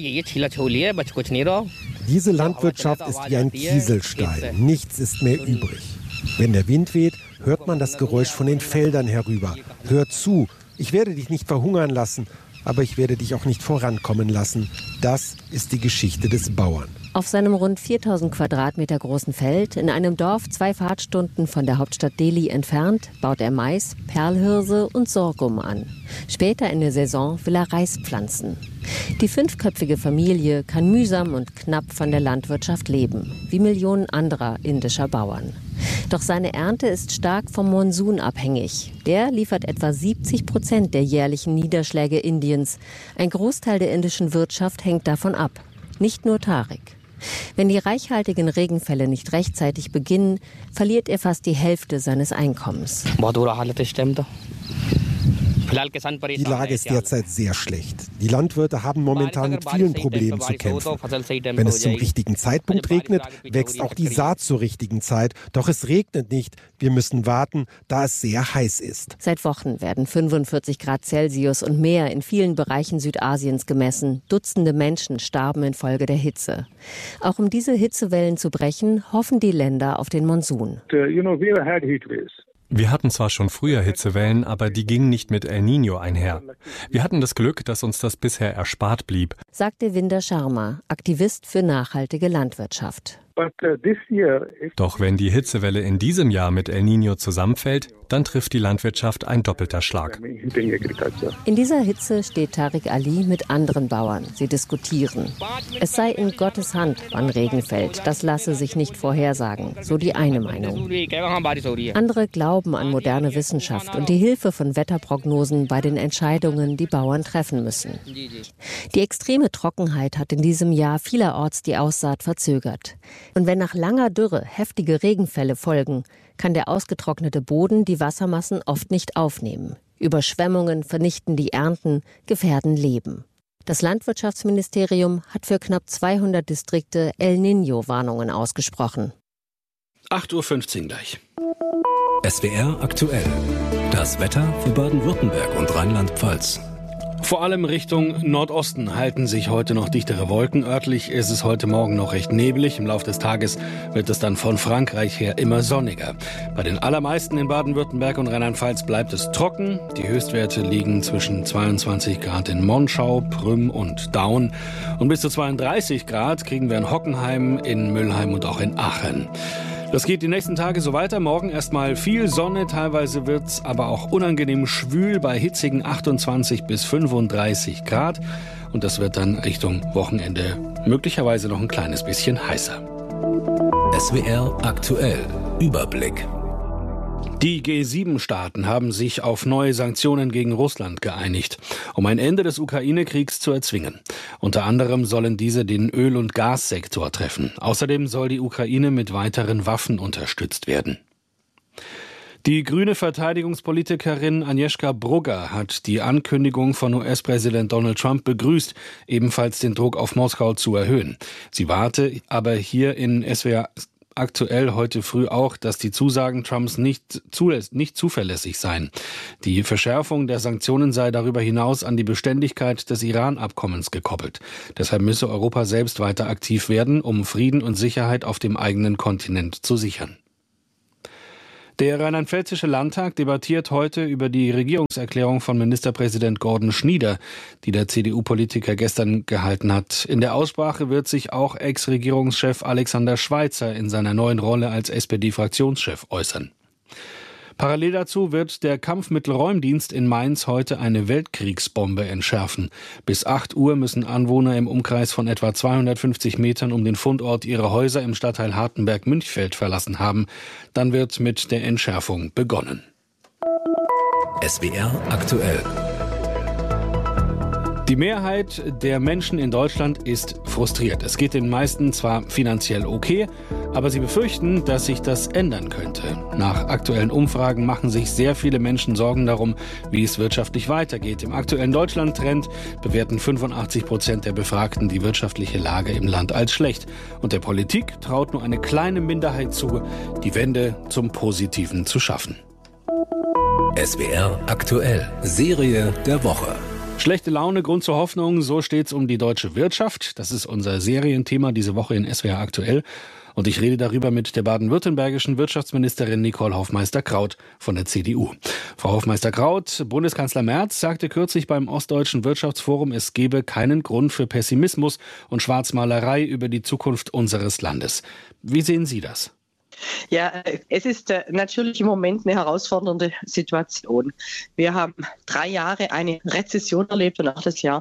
Diese Landwirtschaft ist wie ein Kieselstein. Nichts ist mehr übrig. Wenn der Wind weht, hört man das Geräusch von den Feldern herüber. Hör zu, ich werde dich nicht verhungern lassen, aber ich werde dich auch nicht vorankommen lassen. Das ist die Geschichte des Bauern. Auf seinem rund 4000 Quadratmeter großen Feld, in einem Dorf 2 Fahrtstunden von der Hauptstadt Delhi entfernt, baut er Mais, Perlhirse und Sorghum an. Später in der Saison will er Reis pflanzen. Die 5-köpfige Familie kann mühsam und knapp von der Landwirtschaft leben, wie Millionen anderer indischer Bauern. Doch seine Ernte ist stark vom Monsun abhängig. Der liefert etwa 70% der jährlichen Niederschläge Indiens. Ein Großteil der indischen Wirtschaft hängt davon ab. Nicht nur Tariq. Wenn die reichhaltigen Regenfälle nicht rechtzeitig beginnen, verliert er fast die Hälfte seines Einkommens. Die Lage ist derzeit sehr schlecht. Die Landwirte haben momentan mit vielen Problemen zu kämpfen. Wenn es zum richtigen Zeitpunkt regnet, wächst auch die Saat zur richtigen Zeit. Doch es regnet nicht. Wir müssen warten, da es sehr heiß ist. Seit Wochen werden 45 Grad Celsius und mehr in vielen Bereichen Südasiens gemessen. Dutzende Menschen starben infolge der Hitze. Auch um diese Hitzewellen zu brechen, hoffen die Länder auf den Monsun. Wir hatten zwar schon früher Hitzewellen, aber die gingen nicht mit El Niño einher. Wir hatten das Glück, dass uns das bisher erspart blieb, sagte Vinder Sharma, Aktivist für nachhaltige Landwirtschaft. Doch wenn die Hitzewelle in diesem Jahr mit El Niño zusammenfällt, dann trifft die Landwirtschaft ein doppelter Schlag. In dieser Hitze steht Tariq Ali mit anderen Bauern. Sie diskutieren. Es sei in Gottes Hand, wann Regen fällt. Das lasse sich nicht vorhersagen, so die eine Meinung. Andere glauben an moderne Wissenschaft und die Hilfe von Wetterprognosen bei den Entscheidungen, die Bauern treffen müssen. Die extreme Trockenheit hat in diesem Jahr vielerorts die Aussaat verzögert. Und wenn nach langer Dürre heftige Regenfälle folgen, kann der ausgetrocknete Boden die Wassermassen oft nicht aufnehmen. Überschwemmungen vernichten die Ernten, gefährden Leben. Das Landwirtschaftsministerium hat für knapp 200 Distrikte El Niño-Warnungen ausgesprochen. 8:15 Uhr gleich. SWR aktuell. Das Wetter für Baden-Württemberg und Rheinland-Pfalz. Vor allem Richtung Nordosten halten sich heute noch dichtere Wolken. Örtlich ist es heute Morgen noch recht neblig. Im Laufe des Tages wird es dann von Frankreich her immer sonniger. Bei den allermeisten in Baden-Württemberg und Rheinland-Pfalz bleibt es trocken. Die Höchstwerte liegen zwischen 22 Grad in Monschau, Prüm und Daun. Und bis zu 32 Grad kriegen wir in Hockenheim, in Mülheim und auch in Aachen. Das geht die nächsten Tage so weiter. Morgen erstmal viel Sonne, teilweise wird es aber auch unangenehm schwül bei hitzigen 28 bis 35 Grad. Und das wird dann Richtung Wochenende möglicherweise noch ein kleines bisschen heißer. SWR aktuell. Überblick. Die G7-Staaten haben sich auf neue Sanktionen gegen Russland geeinigt, um ein Ende des Ukraine-Kriegs zu erzwingen. Unter anderem sollen diese den Öl- und Gassektor treffen. Außerdem soll die Ukraine mit weiteren Waffen unterstützt werden. Die grüne Verteidigungspolitikerin Agnieszka Brugger hat die Ankündigung von US-Präsident Donald Trump begrüßt, ebenfalls den Druck auf Moskau zu erhöhen. Sie warte aber hier in SWR aktuell heute früh auch, dass die Zusagen Trumps nicht zuverlässig seien. Die Verschärfung der Sanktionen sei darüber hinaus an die Beständigkeit des Iran-Abkommens gekoppelt. Deshalb müsse Europa selbst weiter aktiv werden, um Frieden und Sicherheit auf dem eigenen Kontinent zu sichern. Der Rheinland-Pfälzische Landtag debattiert heute über die Regierungserklärung von Ministerpräsident Gordon Schnieder, die der CDU-Politiker gestern gehalten hat. In der Aussprache wird sich auch Ex-Regierungschef Alexander Schweitzer in seiner neuen Rolle als SPD-Fraktionschef äußern. Parallel dazu wird der Kampfmittelräumdienst in Mainz heute eine Weltkriegsbombe entschärfen. Bis 8 Uhr müssen Anwohner im Umkreis von etwa 250 Metern um den Fundort ihre Häuser im Stadtteil Hartenberg-Münchfeld verlassen haben. Dann wird mit der Entschärfung begonnen. SWR aktuell. Die Mehrheit der Menschen in Deutschland ist frustriert. Es geht den meisten zwar finanziell okay, aber sie befürchten, dass sich das ändern könnte. Nach aktuellen Umfragen machen sich sehr viele Menschen Sorgen darum, wie es wirtschaftlich weitergeht. Im aktuellen Deutschland-Trend bewerten 85% der Befragten die wirtschaftliche Lage im Land als schlecht. Und der Politik traut nur eine kleine Minderheit zu, die Wende zum Positiven zu schaffen. SWR aktuell. Serie der Woche. Schlechte Laune, Grund zur Hoffnung, so steht's um die deutsche Wirtschaft. Das ist unser Serienthema diese Woche in SWR aktuell. Und ich rede darüber mit der baden-württembergischen Wirtschaftsministerin Nicole Hofmeister-Kraut von der CDU. Frau Hofmeister-Kraut, Bundeskanzler Merz sagte kürzlich beim Ostdeutschen Wirtschaftsforum, es gebe keinen Grund für Pessimismus und Schwarzmalerei über die Zukunft unseres Landes. Wie sehen Sie das? Ja, es ist natürlich im Moment eine herausfordernde Situation. Wir haben 3 Jahre eine Rezession erlebt und auch das Jahr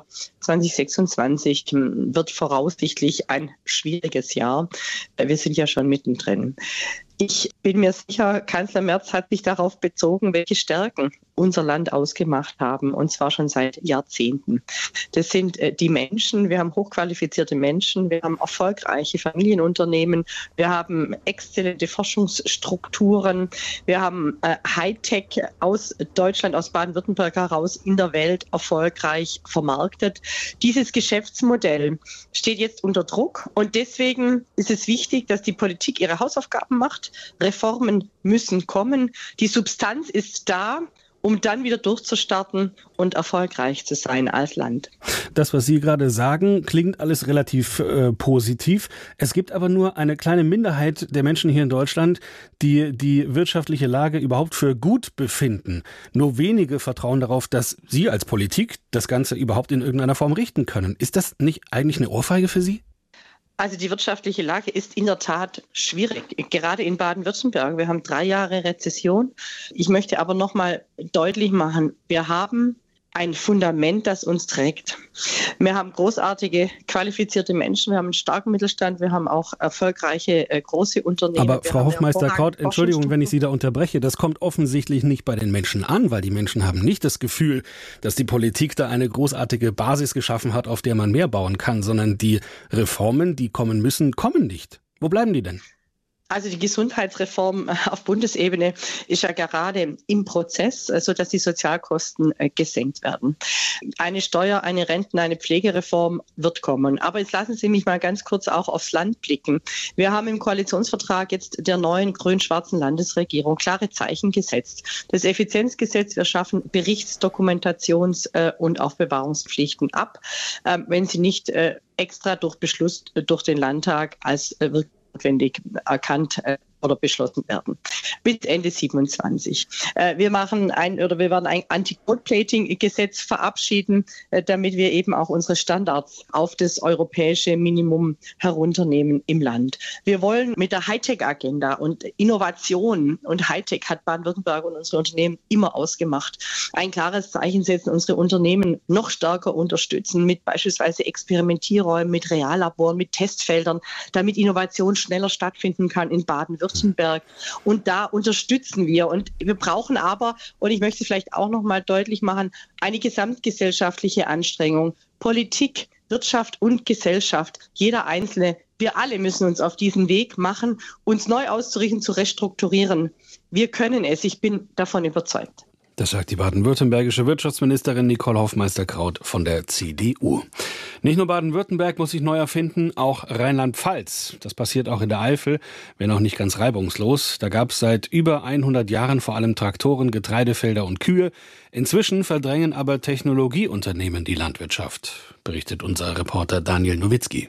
2026 wird voraussichtlich ein schwieriges Jahr. Wir sind ja schon mittendrin. Ich bin mir sicher, Kanzler Merz hat sich darauf bezogen, welche Stärken unser Land ausgemacht haben, und zwar schon seit Jahrzehnten. Das sind die Menschen, wir haben hochqualifizierte Menschen, wir haben erfolgreiche Familienunternehmen, wir haben exzellente Forschungsstrukturen, wir haben Hightech aus Deutschland, aus Baden-Württemberg heraus in der Welt erfolgreich vermarktet. Dieses Geschäftsmodell steht jetzt unter Druck und deswegen ist es wichtig, dass die Politik ihre Hausaufgaben macht. Reformen müssen kommen. Die Substanz ist da, um dann wieder durchzustarten und erfolgreich zu sein als Land. Das, was Sie gerade sagen, klingt alles relativ positiv. Es gibt aber nur eine kleine Minderheit der Menschen hier in Deutschland, die die wirtschaftliche Lage überhaupt für gut befinden. Nur wenige vertrauen darauf, dass Sie als Politik das Ganze überhaupt in irgendeiner Form richten können. Ist das nicht eigentlich eine Ohrfeige für Sie? Also die wirtschaftliche Lage ist in der Tat schwierig, gerade in Baden-Württemberg. Wir haben 3 Jahre Rezession. Ich möchte aber noch mal deutlich machen, wir haben ein Fundament, das uns trägt. Wir haben großartige, qualifizierte Menschen, wir haben einen starken Mittelstand, wir haben auch erfolgreiche große Unternehmen. Aber Frau Hofmeister-Kraut, Entschuldigung, wenn ich Sie da unterbreche, das kommt offensichtlich nicht bei den Menschen an, weil die Menschen haben nicht das Gefühl, dass die Politik da eine großartige Basis geschaffen hat, auf der man mehr bauen kann, sondern die Reformen, die kommen müssen, kommen nicht. Wo bleiben die denn? Also die Gesundheitsreform auf Bundesebene ist ja gerade im Prozess, sodass die Sozialkosten gesenkt werden. Eine Steuer-, eine Renten-, eine Pflegereform wird kommen. Aber jetzt lassen Sie mich mal ganz kurz auch aufs Land blicken. Wir haben im Koalitionsvertrag jetzt der neuen grün-schwarzen Landesregierung klare Zeichen gesetzt. Das Effizienzgesetz, wir schaffen Berichts-, Dokumentations- und Aufbewahrungspflichten ab, wenn sie nicht extra durch Beschluss durch den Landtag als wirklich notwendig erkannt oder beschlossen werden. Bis Ende 27. Wir werden ein Anti-Gold-Plating-Gesetz verabschieden, damit wir eben auch unsere Standards auf das europäische Minimum herunternehmen im Land. Wir wollen mit der Hightech-Agenda und Innovation und Hightech hat Baden-Württemberg und unsere Unternehmen immer ausgemacht. Ein klares Zeichen setzen, unsere Unternehmen noch stärker unterstützen mit beispielsweise Experimentierräumen, mit Reallaboren, mit Testfeldern, damit Innovation schneller stattfinden kann in Baden-Württemberg. Und da unterstützen wir. Und wir brauchen aber, und ich möchte es vielleicht auch noch mal deutlich machen, eine gesamtgesellschaftliche Anstrengung. Politik, Wirtschaft und Gesellschaft, jeder Einzelne, wir alle müssen uns auf diesen Weg machen, uns neu auszurichten, zu restrukturieren. Wir können es, ich bin davon überzeugt. Das sagt die baden-württembergische Wirtschaftsministerin Nicole Hofmeister-Kraut von der CDU. Nicht nur Baden-Württemberg muss sich neu erfinden, auch Rheinland-Pfalz. Das passiert auch in der Eifel, wenn auch nicht ganz reibungslos. Da gab es seit über 100 Jahren vor allem Traktoren, Getreidefelder und Kühe. Inzwischen verdrängen aber Technologieunternehmen die Landwirtschaft, berichtet unser Reporter Daniel Nowitzki.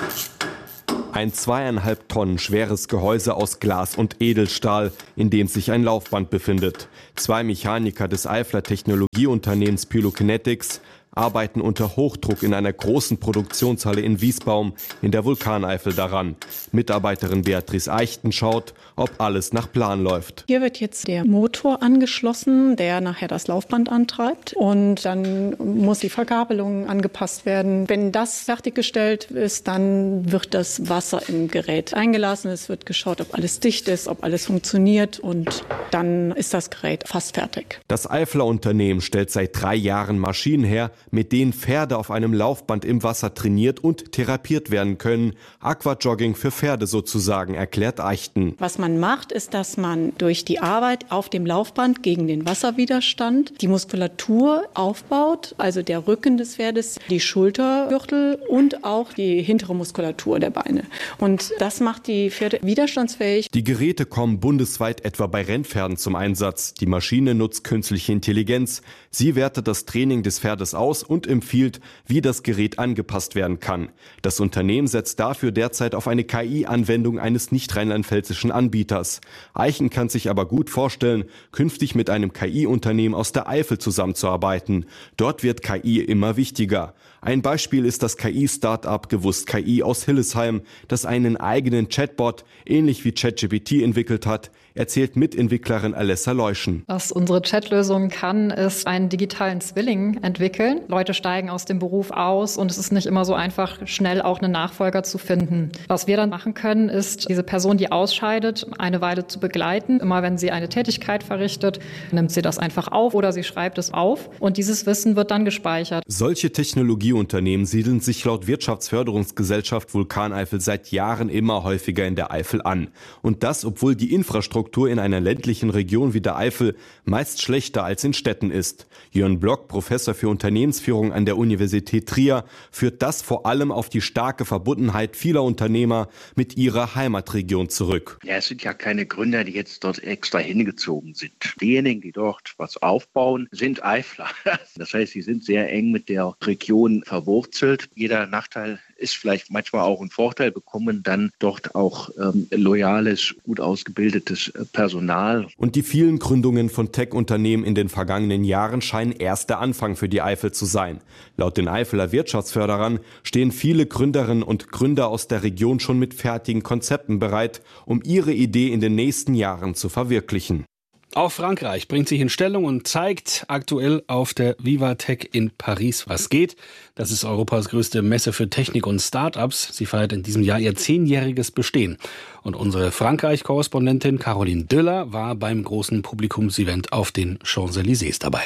Ein 2,5 Tonnen schweres Gehäuse aus Glas und Edelstahl, in dem sich ein Laufband befindet. 2 Mechaniker des Eifler Technologieunternehmens Pylokinetics arbeiten unter Hochdruck in einer großen Produktionshalle in Wiesbaum in der Vulkaneifel daran. Mitarbeiterin Beatrice Eichten schaut, ob alles nach Plan läuft. Hier wird jetzt der Motor angeschlossen, der nachher das Laufband antreibt. Und dann muss die Verkabelung angepasst werden. Wenn das fertiggestellt ist, dann wird das Wasser im Gerät eingelassen. Es wird geschaut, ob alles dicht ist, ob alles funktioniert. Und dann ist das Gerät fast fertig. Das Eifler Unternehmen stellt seit 3 Jahren Maschinen her, mit denen Pferde auf einem Laufband im Wasser trainiert und therapiert werden können. Aquajogging für Pferde sozusagen, erklärt Eichten. Was man macht, ist, dass man durch die Arbeit auf dem Laufband gegen den Wasserwiderstand die Muskulatur aufbaut, also der Rücken des Pferdes, die Schultergürtel und auch die hintere Muskulatur der Beine. Und das macht die Pferde widerstandsfähig. Die Geräte kommen bundesweit etwa bei Rennpferden zum Einsatz. Die Maschine nutzt künstliche Intelligenz. Sie wertet das Training des Pferdes aus und empfiehlt, wie das Gerät angepasst werden kann. Das Unternehmen setzt dafür derzeit auf eine KI-Anwendung eines nicht rheinland-pfälzischen Anbieters. Eichen kann sich aber gut vorstellen, künftig mit einem KI-Unternehmen aus der Eifel zusammenzuarbeiten. Dort wird KI immer wichtiger. Ein Beispiel ist das KI-Startup Gewusst KI aus Hillesheim, das einen eigenen Chatbot, ähnlich wie ChatGPT, entwickelt hat, erzählt Mitentwicklerin Alessa Leuschen. Was unsere Chatlösung kann, ist einen digitalen Zwilling entwickeln. Leute steigen aus dem Beruf aus und es ist nicht immer so einfach, schnell auch einen Nachfolger zu finden. Was wir dann machen können, ist, diese Person, die ausscheidet, eine Weile zu begleiten. Immer wenn sie eine Tätigkeit verrichtet, nimmt sie das einfach auf oder sie schreibt es auf und dieses Wissen wird dann gespeichert. Solche Technologieunternehmen siedeln sich laut Wirtschaftsförderungsgesellschaft Vulkaneifel seit Jahren immer häufiger in der Eifel an. Und das, obwohl die Infrastruktur in einer ländlichen Region wie der Eifel meist schlechter als in Städten ist. Jörn Block, Professor für Unternehmensführung an der Universität Trier, führt das vor allem auf die starke Verbundenheit vieler Unternehmer mit ihrer Heimatregion zurück. Ja, es sind ja keine Gründer, die jetzt dort extra hingezogen sind. Diejenigen, die dort was aufbauen, sind Eifler. Das heißt, sie sind sehr eng mit der Region verwurzelt. Jeder Nachteil ist vielleicht manchmal auch ein Vorteil, bekommen dann dort auch loyales, gut ausgebildetes Personal. Und die vielen Gründungen von Tech-Unternehmen in den vergangenen Jahren scheinen erst der Anfang für die Eifel zu sein. Laut den Eifeler Wirtschaftsförderern stehen viele Gründerinnen und Gründer aus der Region schon mit fertigen Konzepten bereit, um ihre Idee in den nächsten Jahren zu verwirklichen. Auch Frankreich bringt sich in Stellung und zeigt aktuell auf der Vivatech in Paris, was geht. Das ist Europas größte Messe für Technik und Start-ups. Sie feiert in diesem Jahr ihr 10-jähriges Bestehen. Und unsere Frankreich-Korrespondentin Caroline Döller war beim großen Publikumsevent auf den Champs-Élysées dabei.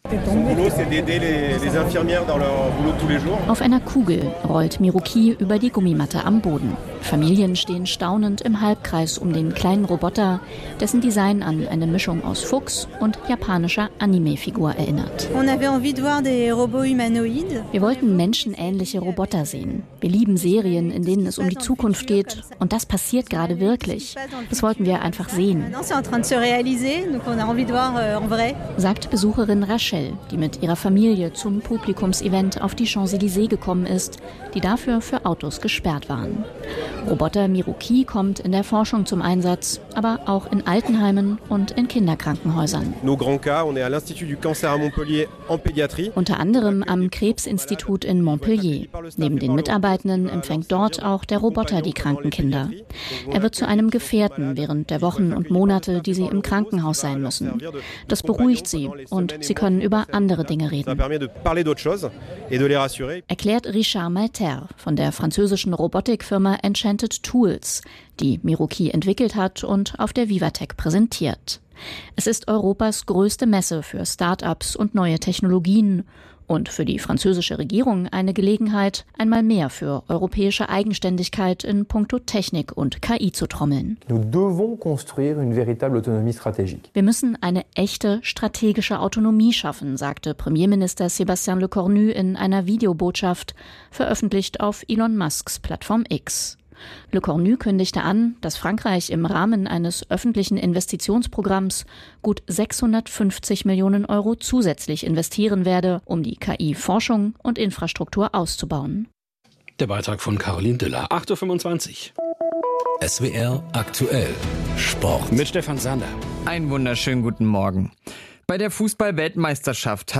Auf einer Kugel rollt Miruki über die Gummimatte am Boden. Familien stehen staunend im Halbkreis um den kleinen Roboter, dessen Design an eine Mischung aus Fuchs und japanischer Anime-Figur erinnert. Wir wollten menschenähnliche Roboter sehen. Wir lieben Serien, in denen es um die Zukunft geht. Und das passiert gerade wirklich. Das wollten wir einfach sehen, sagt Besucherin Rashid. Michelle, die mit ihrer Familie zum Publikumsevent auf die Champs-Élysées gekommen ist, die dafür für Autos gesperrt waren. Roboter Miroki kommt in der Forschung zum Einsatz, aber auch in Altenheimen und in Kinderkrankenhäusern. Unter anderem am Krebsinstitut in Montpellier. Neben den Mitarbeitenden empfängt dort auch der Roboter die kranken Kinder. Er wird zu einem Gefährten während der Wochen und Monate, die sie im Krankenhaus sein müssen. Das beruhigt sie und sie können über andere Dinge reden. Erklärt Richard Malter von der französischen Robotikfirma Enchanted Tools, die Miroki entwickelt hat und auf der Vivatech präsentiert. Es ist Europas größte Messe für Start-ups und neue Technologien und für die französische Regierung eine Gelegenheit, einmal mehr für europäische Eigenständigkeit in puncto Technik und KI zu trommeln. Wir müssen eine echte strategische Autonomie schaffen, sagte Premierminister Sébastien Lecornu in einer Videobotschaft, veröffentlicht auf Elon Musks Plattform X. Lecornu kündigte an, dass Frankreich im Rahmen eines öffentlichen Investitionsprogramms gut 650 Millionen Euro zusätzlich investieren werde, um die KI-Forschung und Infrastruktur auszubauen. Der Beitrag von Caroline Diller, 8.25 Uhr. SWR aktuell Sport. Mit Stefan Sander. Einen wunderschönen guten Morgen. Bei der Fußball-Weltmeisterschaft